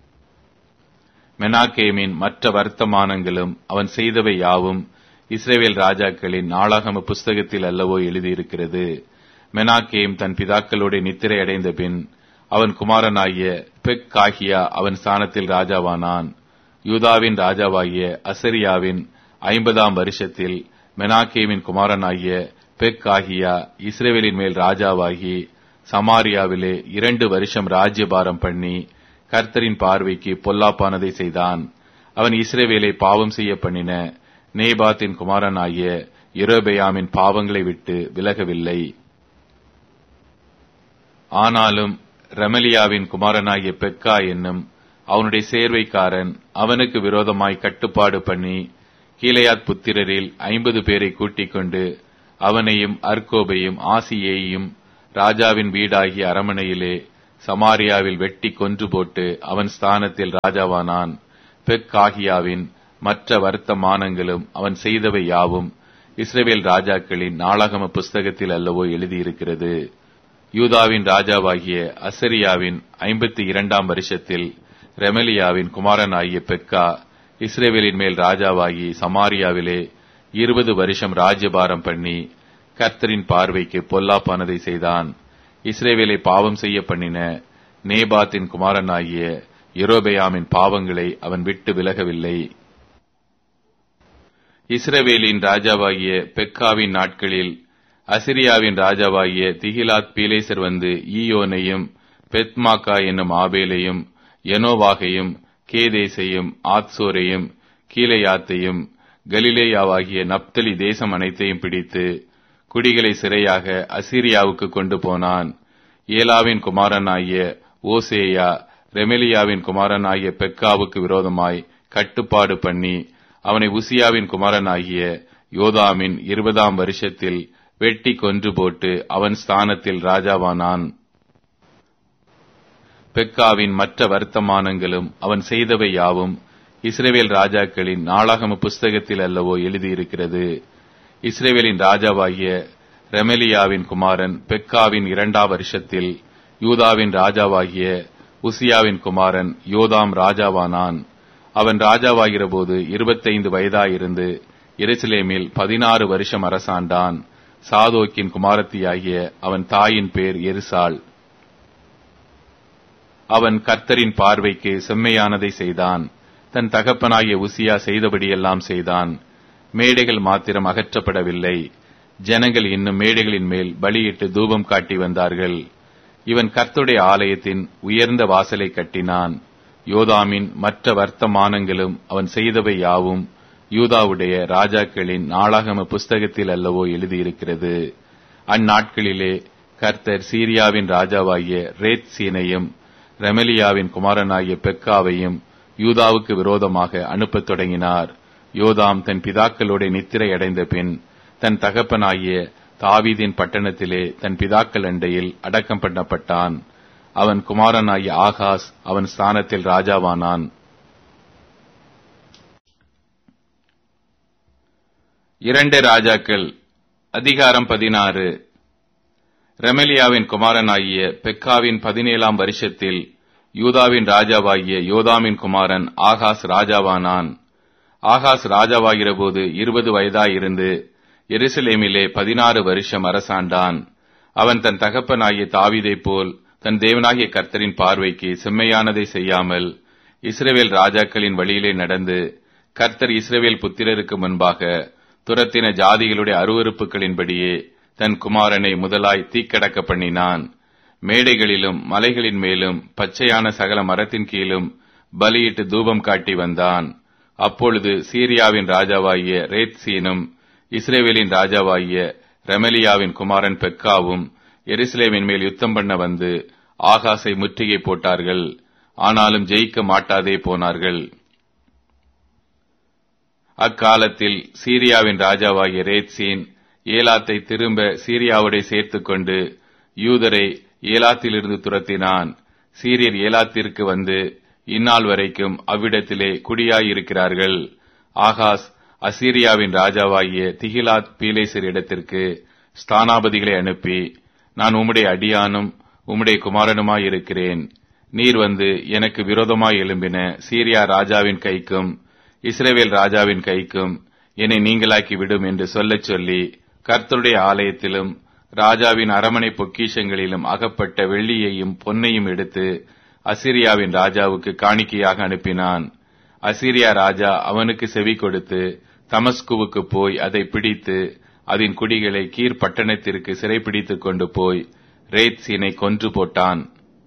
S1: மெனாகேமின் மற்ற வர்த்தமானங்களும் அவன் செய்தவை யாவும் இஸ்ரவேல் ராஜாக்களின் நாளாகம புஸ்தகத்தில் அல்லவோ எழுதியிருக்கிறது. மெனாகேம் தன் பிதாக்களோட நித்திரை அடைந்த பின் அவன் குமாரனாகிய பெக்காகியா அவன் ஸ்தானத்தில் ராஜாவானான். யூதாவின் ராஜாவாகிய அசரியாவின் ஐம்பதாம் வருஷத்தில் மெனாகேமின் குமாரனாகிய பெக்காகியா இஸ்ரவேலின் மேல் ராஜாவாகி சமாரியாவிலே இரண்டு வருஷம் ராஜ்யபாரம் பண்ணி கர்த்தரின் பார்வைக்கு பொல்லாப்பானதை செய்தான். அவன் இஸ்ரவேலை பாவம் செய்ய பண்ணின நேபாத்தின் குமாரனாகிய யெரொபெயாமின் பாவங்களை விட்டு விலகவில்லை. ஆனாலும் ரெமலியாவின் குமாரனாகிய பெக்கா என்னும் அவனுடைய சேர்வைக்காரன் அவனுக்கு விரோதமாய் கட்டுப்பாடு பண்ணி கீலேயாத் புத்திரரில் ஐம்பது பேரை கூட்டிக் கொண்டு அவனையும் அர்கோபையும் ஆசியையும் ராஜாவின் வீடாகிய அரமனையிலே சமாரியாவில் வெட்டி கொன்று போட்டு அவன் ஸ்தானத்தில் ராஜாவானான். பெக்காகியாவின் மற்ற வர்த்தமானங்களும் அவன் செய்தவை யாவும் இஸ்ரவேல் ராஜாக்களின் நாளாகம புஸ்தகத்தில் அல்லவோ எழுதியிருக்கிறது. யூதாவின் ராஜாவாகிய அசரியாவின் ஐம்பத்தி இரண்டாம் வருஷத்தில் ரெமலியாவின் குமாரனாகிய பெக்கா இஸ்ரவேலின் மேல் ராஜாவாகி சமாரியாவிலே இருபது வருஷம் ராஜ்யபாரம் பண்ணி கர்த்தரின் பார்வைக்கு பொல்லாப்பானதை செய்தான். இஸ்ரவேலை பாவம் செய்ய பண்ணின நேபாத்தின் குமாரனாகிய யெரொபெயாமின் பாவங்களை அவன் விட்டு விலகவில்லை. இஸ்ரவேலின் ராஜாவாகிய பெக்காவின் நாட்களில் அசிரியாவின் ராஜாவாகிய திகிலாத் பீலேசர் வந்து ஈயோனையும் பெத்மாக்கா என்னும் ஆபேலையும் யெனோவாகையும் கேதேசையும் ஆத்சோரையும் கீலேயாத்தையும் கலிலேயாவாகிய நப்தலி தேசம் அனைத்தையும் பிடித்து குடிகளை சிறையாக அசீரியாவுக்கு கொண்டு போனான். ஏலாவின் குமாரனாகிய ஓசேயா ரெமெலியாவின் குமாரனாகிய பெக்காவுக்கு விரோதமாய் கட்டுப்பாடு பண்ணி அவனை உசியாவின் குமாரனாகிய யோதாமின் இருபதாம் வருஷத்தில் வெட்டி கொன்று போட்டு அவன் ஸ்தானத்தில் ராஜாவானான். பெக்காவின் மற்ற வர்த்தமானங்களும் அவன் செய்தவை யாவும் இஸ்ரவேல் ராஜாக்களின் நாளாகம புஸ்தகத்தில் அல்லவோ எழுதியிருக்கிறது. இஸ்ரவேலின் ராஜாவாகிய ரெமலியாவின் குமாரன் பெக்காவின் இரண்டாம் வருஷத்தில் யூதாவின் ராஜாவாகிய உசியாவின் குமாரன் யோதாம் ராஜாவானான். அவன் ராஜாவாகிற போது இருபத்தைந்து வயதாயிருந்து எருசலேமில் பதினாறு வருஷம் அரசாண்டான். சாதோக்கின் குமாரத்தியாகிய அவன் தாயின் பேர் எருசாள். அவன் கர்த்தரின் பார்வைக்கு செம்மையானதை செய்தான். தன் தகப்பனாகிய உசியா செய்தபடியெல்லாம் செய்தான். மேடைகள் மாத்திரம் அகற்றப்படவில்லை. ஜனங்கள் இன்னும் மேடைகளின் மேல் பலியிட்டு தூபம் காட்டி வந்தார்கள். இவன் கர்த்தருடைய ஆலயத்தின் உயர்ந்த வாசலை கட்டினான். யோதாமின் மற்ற வர்த்தமானங்களும் அவன் செய்தவை யாவும் யூதாவுடைய ராஜாக்களின் நாளாகம புஸ்தகத்தில் அல்லவோ எழுதியிருக்கிறது. அந்நாட்களிலே கர்த்தர் சீரியாவின் ராஜாவாகிய ரேத்சீனையும் ரெமலியாவின் குமாரனாகிய பெக்காவையும் யூதாவுக்கு விரோதமாக அனுப்பத் தொடங்கினார். யோதாம் தன் பிதாக்களோட நித்திரை அடைந்த பின் தன் தகப்பனாகிய தாவீதின் பட்டணத்திலே தன் பிதாக்கள் அண்டையில் அடக்கம் பண்ணப்பட்டான். அவன் குமாரனாகிய ஆகாஸ் அவன் ஸ்தானத்தில் ராஜாவானான். இரண்டு ராஜாக்கள் அதிகாரம் பதினாறு. ரெமலியாவின் குமாரனாகிய பெக்காவின் பதினேழாம் வருஷத்தில் யூதாவின் ராஜாவாகிய யோதாமின் குமாரன் ஆகாஸ் ராஜாவானான். ஆகாஸ் ராஜாவாகிற போது இருபது வயதாயிருந்து எருசலேமிலே பதினாறு வருஷம் அரசாண்டான். அவன் தன் தகப்பனாகிய தாவீதைப் போல் தன் தேவனாகிய கர்த்தரின் பார்வைக்கு செம்மையானதை செய்யாமல் இஸ்ரவேல் ராஜாக்களின் வழியிலே நடந்து கர்த்தர் இஸ்ரவேல் புத்திரருக்கு முன்பாக துரத்தின ஜாதிகளுடைய அருவருப்புகளின்படியே தன் குமாரனை முதலாய் தீக்கடக்க பண்ணினான். மேடைகளிலும் மலைகளின் மேலும் பச்சையான சகல மரத்தின் கீழும் பலியிட்டு தூபம் காட்டி வந்தான். அப்பொழுது சீரியாவின் ராஜாவாகிய ரேத்சீனும் இஸ்ரவேலின் ராஜாவாகிய ரெமலியாவின் குமாரன் பெக்காவும் எருசலேமின் மேல் யுத்தம் பண்ண வந்து ஆகாசை முற்றுகை போட்டார்கள். ஆனாலும் ஜெயிக்க மாட்டாதே போனார்கள். அக்காலத்தில் சீரியாவின் ராஜாவாகிய ரேத்சீன் ஏலாத்தை திரும்ப சீரியாவோட சேர்த்துக் கொண்டு யூதரை ஏலாத்திலிருந்து துரத்தினான். சீரியர் ஏலாத்திற்கு வந்து இந்நாள் வரைக்கும் அவ்விடத்திலே குடியாயிருக்கிறார்கள். ஆகாஸ் அசீரியாவின் ராஜாவாகிய திகிலாத் பீலேசர் இடத்திற்கு ஸ்தானாபதிகளை அனுப்பி, நான் உம்முடைய அடியானும் உம்முடைய குமாரனுமாயிருக்கிறேன். நீர் வந்து எனக்கு விரோதமாய் எழும்பின சீரியா ராஜாவின் கைக்கும் இஸ்ரவேல் ராஜாவின் கைக்கும் என்னை நீங்களாக்கி விடும் என்று சொல்லச் சொல்லி கர்த்தருடைய ஆலயத்திலும் ராஜாவின் அரமனை பொக்கிஷங்களிலும் அகப்பட்ட வெள்ளியையும் பொன்னையும் எடுத்து அசீரியாவின் ராஜாவுக்கு காணிக்கையாக அனுப்பினான். அசீரியா ராஜா அவனுக்கு செவி கொடுத்து தமஸ்குவுக்கு போய் அதை பிடித்து அதன் குடிகளை கீர் பட்டணத்திற்கு சிறைப்பிடித்துக் கொண்டு போய் ரேத்சீனை கொன்று போட்டான்.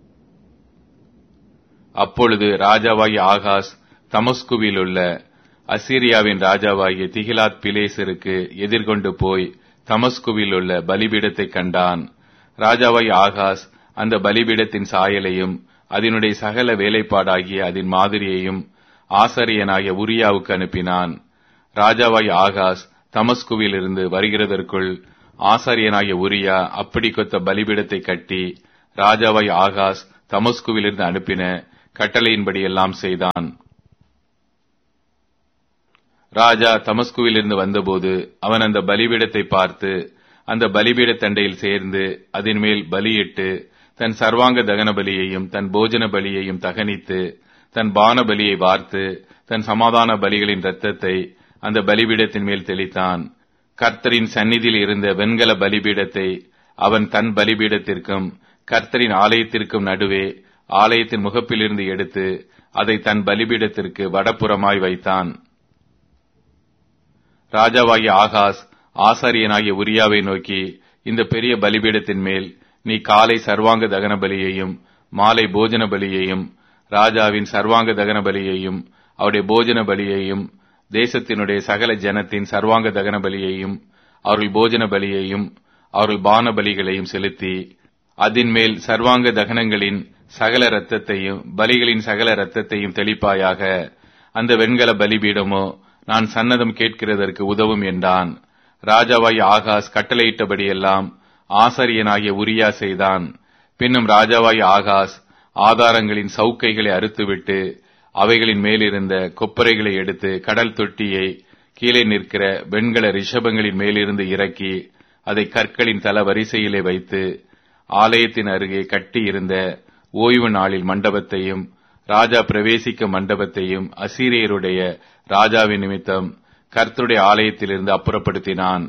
S1: அப்பொழுது ராஜாவாகிய ஆகாஸ் தமஸ்குவில் உள்ள அசீரியாவின் ராஜாவாகிய திகிலாத் பிலேசருக்கு எதிர்கொண்டு போய் தமஸ்குவில் உள்ள பலிபீடத்தை கண்டான். ராஜாவாகிய ஆகாஸ் அந்த பலிபீடத்தின் சாயலையும் அதனுடைய சகல வேலைப்பாடாகிய அதன் மாதிரியையும் ஆசாரியனாகிய உரியாவுக்கு அனுப்பினான். ராஜாவாகிய ஆகாஸ் தமஸ்குவிலிருந்து வருகிறதற்குள் ஆசாரியனாகிய உரியா அப்படி கொத்த பலிபீடத்தை கட்டி ராஜாவாகிய ஆகாஸ் தமஸ்குவிலிருந்து அனுப்பின கட்டளையின்படி எல்லாம் செய்தான். ராஜா தமஸ்குவிலிருந்து வந்தபோது அவன் அந்த பலிபீடத்தை பார்த்து அந்த பலிபீட தண்டையில் சேர்ந்து அதன் மேல் பலியிட்டு தன் சர்வாங்க தகன பலியையும் தன் போஜன பலியையும் தகனித்து தன் பான பலியை வார்த்து தன் சமாதான பலிகளின் இரத்தத்தை அந்த பலிபீடத்தின் மேல் தெளித்தான். கர்த்தரின் சந்நிதியில் இருந்த வெண்கல பலிபீடத்தை அவன் தன் பலிபீடத்திற்கும் கர்த்தரின் ஆலயத்திற்கும் நடுவே ஆலயத்தின் முகப்பிலிருந்து எடுத்து அதை தன் பலிபீடத்திற்கு வடபுறமாய் வைத்தான். ராஜாவாகிய ஆகாஸ் ஆசாரியனாகிய உரியாவை நோக்கி, இந்த பெரிய பலிபீடத்தின் மேல் நீ காலை சர்வாங்க தகன பலியையும் மாலை போஜன பலியையும் ராஜாவின் சர்வாங்க தகன பலியையும் அவருடைய போஜன பலியையும் தேசத்தினுடைய சகல ஜனத்தின் சர்வாங்க தகன பலியையும் அவர்கள் போஜன பலியையும் அவர்கள் பான பலிகளையும் செலுத்தி அதன் மேல் சர்வாங்க தகனங்களின் சகல இரத்தத்தையும் பலிகளின் சகல இரத்தத்தையும் தெளிப்பாயாக. அந்த வெண்கல பலிபீடமோ நான் சன்னதம் கேட்கிறதற்கு உதவும் என்றான். ராஜாவாகிய ஆகாஸ் கட்டளையிட்டபடியெல்லாம் ஆசாரியனாகிய உரியா செய்தான். பின்னும் ராஜாவாகிய ஆகாஸ் ஆதாரங்களின் சவுக்கைகளை அறுத்துவிட்டு அவைகளின் மேலிருந்த கொப்பரைகளை எடுத்து கடல் தொட்டியை கீழே நிற்கிற வெண்கல ரிஷபங்களின் மேலிருந்து இறக்கி அதை கற்களின் தல வரிசையிலே வைத்து ஆலயத்தின் அருகே கட்டி இருந்த ஓய்வு நாளில் மண்டபத்தையும் ராஜா பிரவேசிக்க மண்டபத்தையும் அசீரியருடைய ராஜாவின் நிமித்தம் கர்த்தருடைய ஆலயத்திலிருந்து அப்புறப்படுத்தினான்.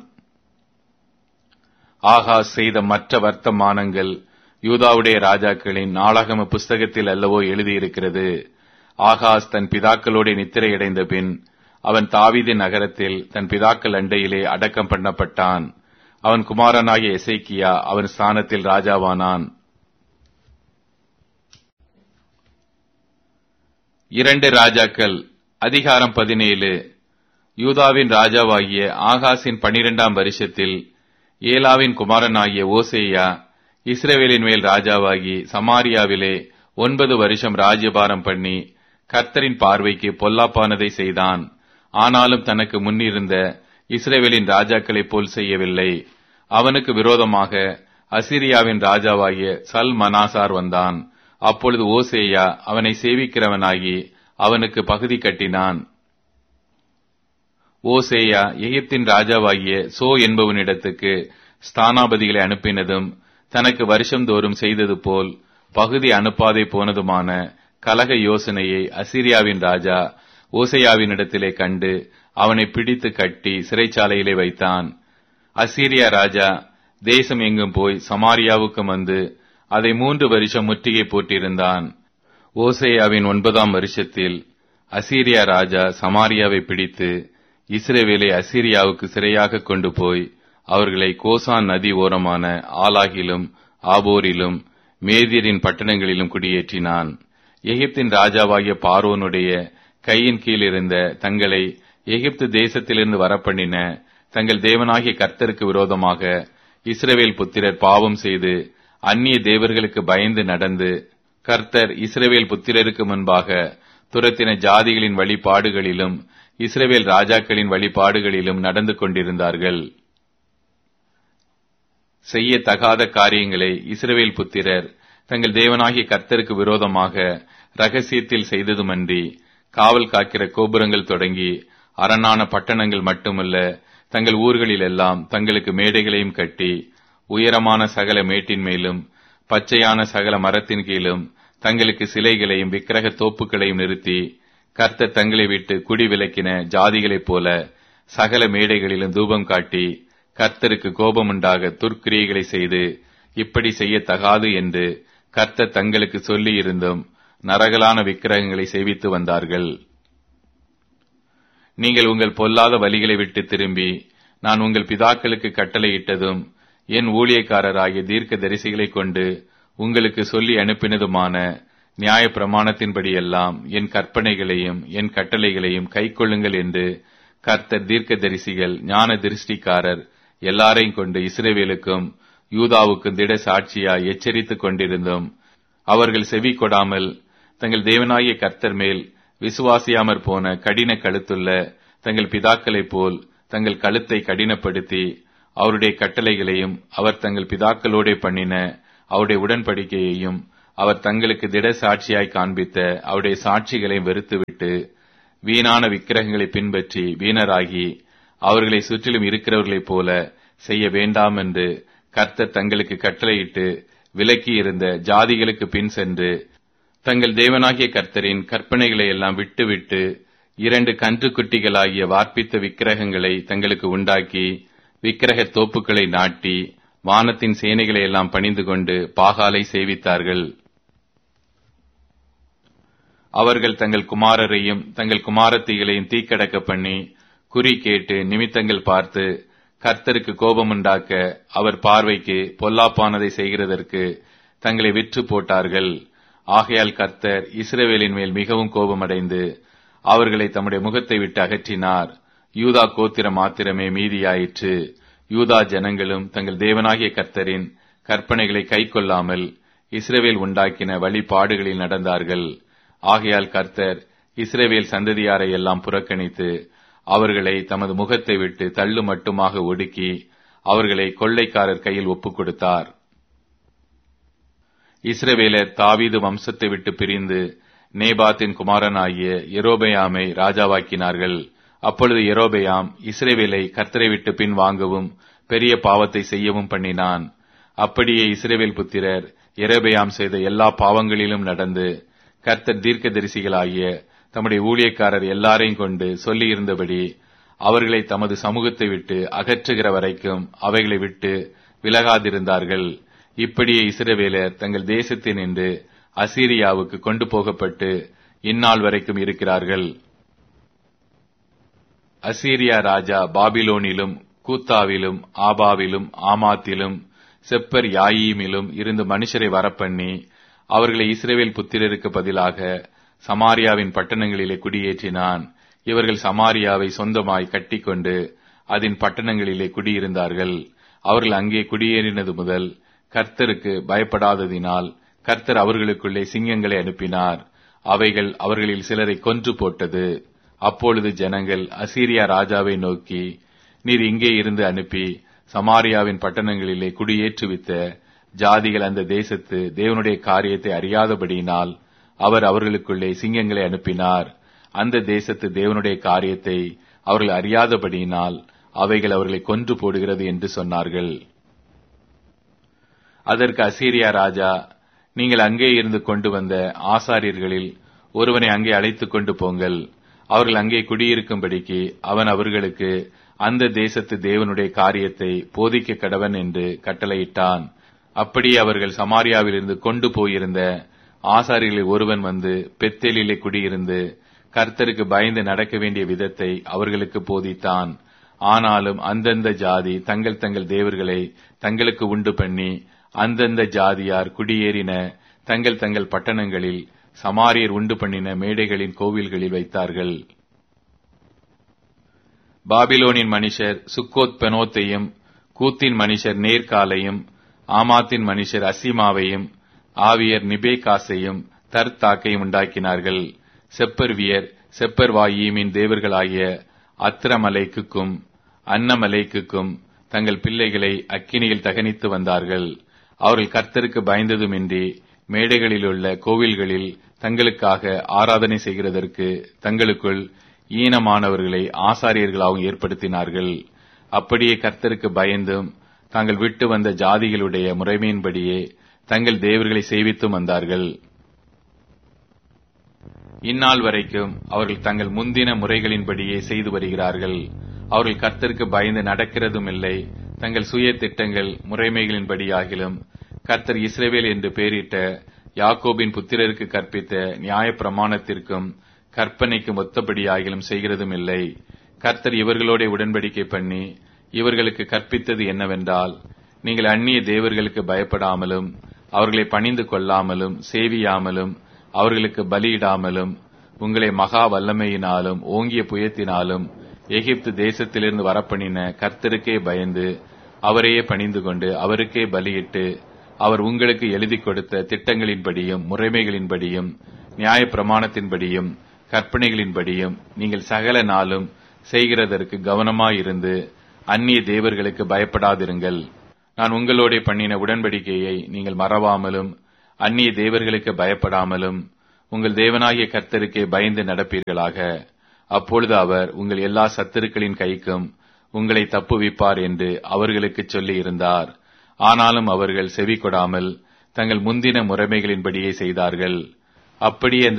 S1: ஆகாஸ் செய்த மற்ற வர்த்தமானங்கள் யூதாவுடைய ராஜாக்களின் நாளாகம புஸ்தகத்தில் அல்லவோ எழுதியிருக்கிறது. ஆகாஸ் தன் பிதாக்களோடு நித்திரையடைந்த பின் அவன் தாவீதின் நகரத்தில் தன் பிதாக்கள் அண்டையிலே அடக்கம் பண்ணப்பட்டான். அவன் குமாரனாகிய எசேக்கியா அவன் ஸ்தானத்தில் ராஜாவானான். இரண்டு ராஜாக்கள் அதிகாரம் பதினேழு. யூதாவின் ராஜாவாகிய ஆகாசின் பனிரெண்டாம் வருஷத்தில் ஏலாவின் குமாரனாகிய ஓசேயா இஸ்ரவேலின் மேல் ராஜாவாகி சமாரியாவிலே ஒன்பது வருஷம் ராஜ்யபாரம் பண்ணி கர்த்தரின் பார்வைக்கு பொல்லாப்பானதை செய்தான். ஆனாலும் தனக்கு முன்னிருந்த இஸ்ரவேலின் ராஜாக்களைப் போல் செய்யவில்லை. அவனுக்கு விரோதமாக அசீரியாவின் ராஜாவாகிய சல் மனாசார் வந்தான். அப்பொழுது ஓசேயா அவனை சேவிக்கிறவனாகி அவனுக்கு பகுதி கட்டினான். ஓசேயா எகிப்தின் ராஜாவாகிய சோ என்பவனிடத்துக்கு ஸ்தானாபதிகளை அனுப்பினதும் தனக்கு வருஷந்தோறும் செய்தது போல் பகுதி அனுப்பாதே போனதுமான கலக யோசனையை அசீரியாவின் ராஜா ஓசேயாவினிடத்திலே கண்டு அவனை பிடித்து கட்டி சிறைச்சாலையிலே வைத்தான். அசீரியா ராஜா தேசம் எங்கும் போய் சமாரியாவுக்கு வந்து அதை மூன்று வருஷம் முற்றுகை போட்டிருந்தான். ஓசேயாவின் ஒன்பதாம் வருஷத்தில் அசீரியா ராஜா சமாரியாவை பிடித்து இஸ்ரவேலை அசீரியாவுக்கு சிறையாக கொண்டு போய் அவர்களை கோசான் நதி ஓரமான ஆலாகிலும் ஆபோரிலும் மேதியரின் பட்டணங்களிலும் குடியேற்றினான். எகிப்தின் ராஜாவாகிய பார்வோனுடைய கையின் கீழ் இருந்த தங்களை எகிப்து தேசத்திலிருந்து வரப்பண்ணின தங்கள் தேவனாகிய கர்த்தருக்கு விரோதமாக இஸ்ரவேல் புத்திரர் பாவம் செய்து அந்நிய தேவர்களுக்கு பயந்து நடந்து கர்த்தர் இஸ்ரவேல் புத்திரருக்கு முன்பாக துரத்தின ஜாதிகளின் வழிபாடுகளிலும் இஸ்ரவேல் ராஜாக்களின் வழிபாடுகளிலும் நடந்து கொண்டிருந்தார்கள். செய்யத்தகாத காரியங்களை இஸ்ரவேல் புத்திரர் தங்கள் தேவனாகிய கர்த்தருக்கு விரோதமாக இரகசியத்தில் செய்ததுமன்றி காவல் காக்கிற கோபுரங்கள் தொடங்கி அரணான பட்டணங்கள் மட்டுமல்ல, தங்கள் ஊர்களிலெல்லாம் தங்களுக்கு மேடைகளையும் கட்டி உயரமான சகல மேட்டின் மேலும் பச்சையான சகல மரத்தின் கீழும் தங்களுக்கு சிலைகளையும் விக்கிரக தோப்புகளையும் நிறுத்தி கர்த்தர் தங்களை விட்டு குடி விலக்கின ஜாதிகளைப் போல சகல மேடைகளிலும் தூபம் காட்டி கர்த்தருக்கு கோபமுண்டாக துர்க்கிரியைகளை செய்து இப்படி செய்யத்தகாது என்று கர்த்தர் தங்களுக்கு சொல்லி இருந்தும் நரகலான விக்கிரகங்களை சேவித்து வந்தார்கள். நீங்கள் உங்கள் பொல்லாத வழிகளை விட்டு திரும்பி நான் உங்கள் பிதாக்களுக்கு கட்டளையிட்டதும் என் ஊழியக்காரராகிய தீர்க்க தரிசிகளை கொண்டு உங்களுக்கு சொல்லி அனுப்பினதுமான நியாய பிரமாணத்தின்படியெல்லாம் என் கற்பனைகளையும் என் கட்டளைகளையும் கைக்கொள்ளுங்கள் என்று கர்த்தர் தீர்க்க தரிசிகள் ஞான திருஷ்டிக்காரர் எல்லாரையும் கொண்டு இஸ்ரவேலுக்கும் யூதாவுக்கும் திட சாட்சியாய் எச்சரித்துக் கொண்டிருந்தும் அவர்கள் செவி கொடாமல் தங்கள் தேவனாகிய கர்த்தர் மேல் விசுவாசியாமற் போன கடின கழுத்துள்ள தங்கள் பிதாக்களைப் போல் தங்கள் கழுத்தை கடினப்படுத்தி அவருடைய கட்டளைகளையும் அவர் தங்கள் பிதாக்களோடே பண்ணின அவருடைய உடன்படிக்கையையும் அவர் தங்களுக்கு திட சாட்சியாய் காண்பித்த அவருடைய சாட்சிகளை வெறுத்துவிட்டு வீணான விக்கிரகங்களை பின்பற்றி வீணராகி அவர்களை சுற்றிலும் இருக்கிறவர்களைப் போல செய்ய வேண்டாம் என்று கர்த்தர் தங்களுக்கு கட்டளையிட்டு விலக்கி இருந்த ஜாதிகளுக்கு பின் சென்று தங்கள் தேவனாகிய கர்த்தரின் கற்பனைகளை எல்லாம் விட்டுவிட்டு இரண்டு கன்றுக்குட்டிகளாகிய வார்ப்பித்த விக்கிரகங்களை தங்களுக்கு உண்டாக்கி விக்கிரக தோப்புக்களை நாட்டி வானத்தின் சேனைகளை எல்லாம் பணிந்து கொண்டு பாகாலை சேவித்தார்கள். அவர்கள் தங்கள் குமாரரையும் தங்கள் குமாரத்திகளையும் தீக்கடக்க பண்ணி குறி கேட்டு நிமித்தங்கள் பார்த்து கர்த்தருக்கு கோபமுண்டாக்க அவர் பார்வைக்கு பொல்லாப்பானதை செய்கிறதற்கு தங்களை விற்று போட்டார்கள். ஆகையால் கர்த்தர் இஸ்ரவேலின் மேல் மிகவும் கோபமடைந்து அவர்களை தம்முடைய முகத்தை விட்டு அகற்றினார். யூதா கோத்திரம் மாத்திரமே மீதியாயிற்று. யூதா ஜனங்களும் தங்கள் தேவனாகிய கர்த்தரின் கற்பனைகளை கைக்கொள்ளாமல் இஸ்ரவேல் உண்டாக்கின வழிபாடுகளில் நடந்தார்கள். ஆகையால் கர்த்தர் இஸ்ரவேல் சந்ததியாரை எல்லாம் புறக்கணித்து அவர்களை தமது முகத்தை விட்டு தள்ளு மட்டுமாக ஒடுக்கி அவர்களை கொள்ளைக்காரர் கையில் ஒப்புக் கொடுத்தார். இஸ்ரவேலர் தாவீது வம்சத்தை விட்டு பிரிந்து நேபாத்தின் குமாரனாகிய யெரொபெயாமை ராஜாவாக்கினார்கள். அப்பொழுது யெரொபெயாம் இஸ்ரவேலை கர்த்தரை விட்டு பின் வாங்கவும் பெரிய பாவத்தை செய்யவும் பண்ணினான். அப்படியே இஸ்ரவேல் புத்திரர் யெரொபெயாம் செய்த எல்லா பாவங்களிலும் நடந்து கர்த்தர் தீர்க்கதரிசிகளாகிய தம்முடைய ஊழியக்காரர் எல்லாரையும் கொண்டு சொல்லியிருந்தபடி அவர்களை தமது சமூகத்தை விட்டு அகற்றுகிற வரைக்கும் அவைகளை விட்டு விலகாதிருந்தார்கள். இப்படியே இஸ்ரவேலர் தங்கள் தேசத்தினின்று அசீரியாவுக்கு கொண்டு போகப்பட்டு இந்நாள் வரைக்கும் இருக்கிறார்கள். அசீரியா ராஜா பாபிலோனிலும் கூத்தாவிலும் ஆபாவிலும் ஆமாத்திலும் செப்பர் யாயீமிலும் இருந்து மனுஷரை வரப்பண்ணி அவர்களை இஸ்ரவேல் புத்திரருக்கு பதிலாக சமாரியாவின் பட்டணங்களிலே குடியேற்றினான். இவர்கள் சமாரியாவை சொந்தமாய் கட்டிக்கொண்டு அதன் பட்டணங்களிலே குடியிருந்தார்கள். அவர்கள் அங்கே குடியேறினது முதல் கர்த்தருக்கு பயப்படாததினால் கர்த்தர் அவர்களுக்குள்ளே சிங்கங்களை அனுப்பினார். அவைகள் அவர்களில் சிலரை கொன்று போட்டது. அப்பொழுது ஜனங்கள் அசீரியா ராஜாவை நோக்கி, நீர் இங்கே இருந்து அனுப்பி சமாரியாவின் பட்டணங்களிலே குடியேற்றுவித்த ஜாதிகள் அந்த தேசத்து தேவனுடைய காரியத்தை அறியாதபடியினால் அவர் அவர்களுக்குள்ளே சிங்கங்களை அனுப்பினார். அந்த தேசத்து தேவனுடைய காரியத்தை அவர்கள் அறியாதபடியினால் அவைகள் அவர்களை கொன்று போடுகிறது என்று சொன்னார்கள். அதற்கு அசீரியா ராஜா, நீங்கள் அங்கே இருந்து கொண்டு வந்த ஆசாரியர்களில் ஒருவனை அங்கே அழைத்துக் கொண்டு போங்கள். அவர்கள் அங்கே குடியிருக்கும்படிக்கு அவன் அவர்களுக்கு அந்த தேசத்து தேவனுடைய காரியத்தை போதிக்க கடவன் என்று கட்டளையிட்டான். அப்படியே அவர்கள் சமாரியாவிலிருந்து கொண்டு போயிருந்த ஆசாரியர்களில் ஒருவன் வந்து பெத்தேலிலே குடியிருந்து கர்த்தருக்கு பயந்து நடக்க வேண்டிய விதத்தை அவர்களுக்கு போதித்தான். ஆனாலும் அந்தந்த ஜாதி தங்கள் தங்கள் தேவர்களை தங்களுக்கு உண்டு பண்ணி அந்தந்த ஜாதியார் குடியேறின தங்கள் தங்கள் பட்டணங்களில் சமாரியர் உண்டு பண்ணின மேடைகளின் கோவில்களில் வைத்தார்கள். பாபிலோனின் மனுஷர் சுக்கோத் பெனோத்தையும், கூத்தின் மனுஷர் நேர்காலையும், ஆமாத்தின் மனுஷர் அசிமாவையும், ஆவியர் நிபேகாசையும் தர்த்தாக்கையும் உண்டாக்கினார்கள். செப்பர்வியர் செப்பர்வாயீமின் தேவர்களாகிய அத்ரமலைக்குக்கும் அன்னமலைக்குக்கும் தங்கள் பிள்ளைகளை அக்கினியில் தகனித்து வந்தார்கள். அவர்கள் கர்த்தருக்கு பயந்ததுமின்றி மேடைகளிலுள்ள கோவில்களில் தங்களுக்காக ஆராதனை செய்கிறதற்கு தங்களுக்குள் ஈனமானவர்களை ஆசாரியர்களாகவும் ஏற்படுத்தினார்கள். அப்படியே கர்த்தருக்கு பயந்தும் தாங்கள் விட்டு வந்த ஜாதிகளுடைய முறைமையின்படியே தங்கள் தேவர்களை சேவித்தும் வந்தார்கள். இந்நாள் வரைக்கும் அவர்கள் தங்கள் முந்தின முறைகளின்படியே செய்து வருகிறார்கள். அவர்கள் கர்த்தருக்கு பயந்து நடக்கிறதும் இல்லை. தங்கள் சுய திட்டங்கள் முறைமைகளின்படியாகிலும் கர்த்தர் இஸ்ரவேல் என்று பெயரிட்ட யாக்கோபின் புத்திரருக்கு கற்பித்த நியாய பிரமாணத்திற்கும் கற்பனைக்கும் ஒத்தபடியாகிலும் செய்கிறதும் இல்லை. கர்த்தர் இவர்களோட உடன்படிக்கை பண்ணி இவர்களுக்கு கற்பித்தது என்னவென்றால், நீங்கள் அந்நிய தேவர்களுக்கு பயப்படாமலும் அவர்களை பணிந்து கொள்ளாமலும் சேவியாமலும் அவர்களுக்கு பலியிடாமலும் உங்களை மகா வல்லமையினாலும் ஓங்கிய புயத்தினாலும் எகிப்து தேசத்திலிருந்து வரப்பண்ணின கர்த்தருக்கே பயந்து அவரையே பணிந்து கொண்டு அவருக்கே பலியிட்டு அவர் உங்களுக்கு எழுதி கொடுத்த திட்டங்களின்படியும் முறைமைகளின்படியும் நியாயப்பிரமாணத்தின்படியும் கற்பனைகளின்படியும் நீங்கள் சகல நாளும் செய்கிறதற்கு கவனமாயிருந்து அந்நிய தேவர்களுக்கு பயப்படாதிருங்கள். நான் உங்களோட பண்ணின உடன்படிக்கையை நீங்கள் மறவாமலும் அந்நிய தேவர்களுக்கு பயப்படாமலும் உங்கள் தேவனாகிய கர்த்தருக்கே பயந்து நடப்பீர்களாக. அப்பொழுது அவர் உங்கள் எல்லா சத்துருக்களின் கைக்கும் உங்களை தப்புவிப்பார் என்று அவர்களுக்கு சொல்லி இருந்தார். ஆனாலும் அவர்கள் செவி கொடாமல் தங்கள் முந்தின முறைமைகளின்படியே செய்தார்கள். அப்படியே அந்த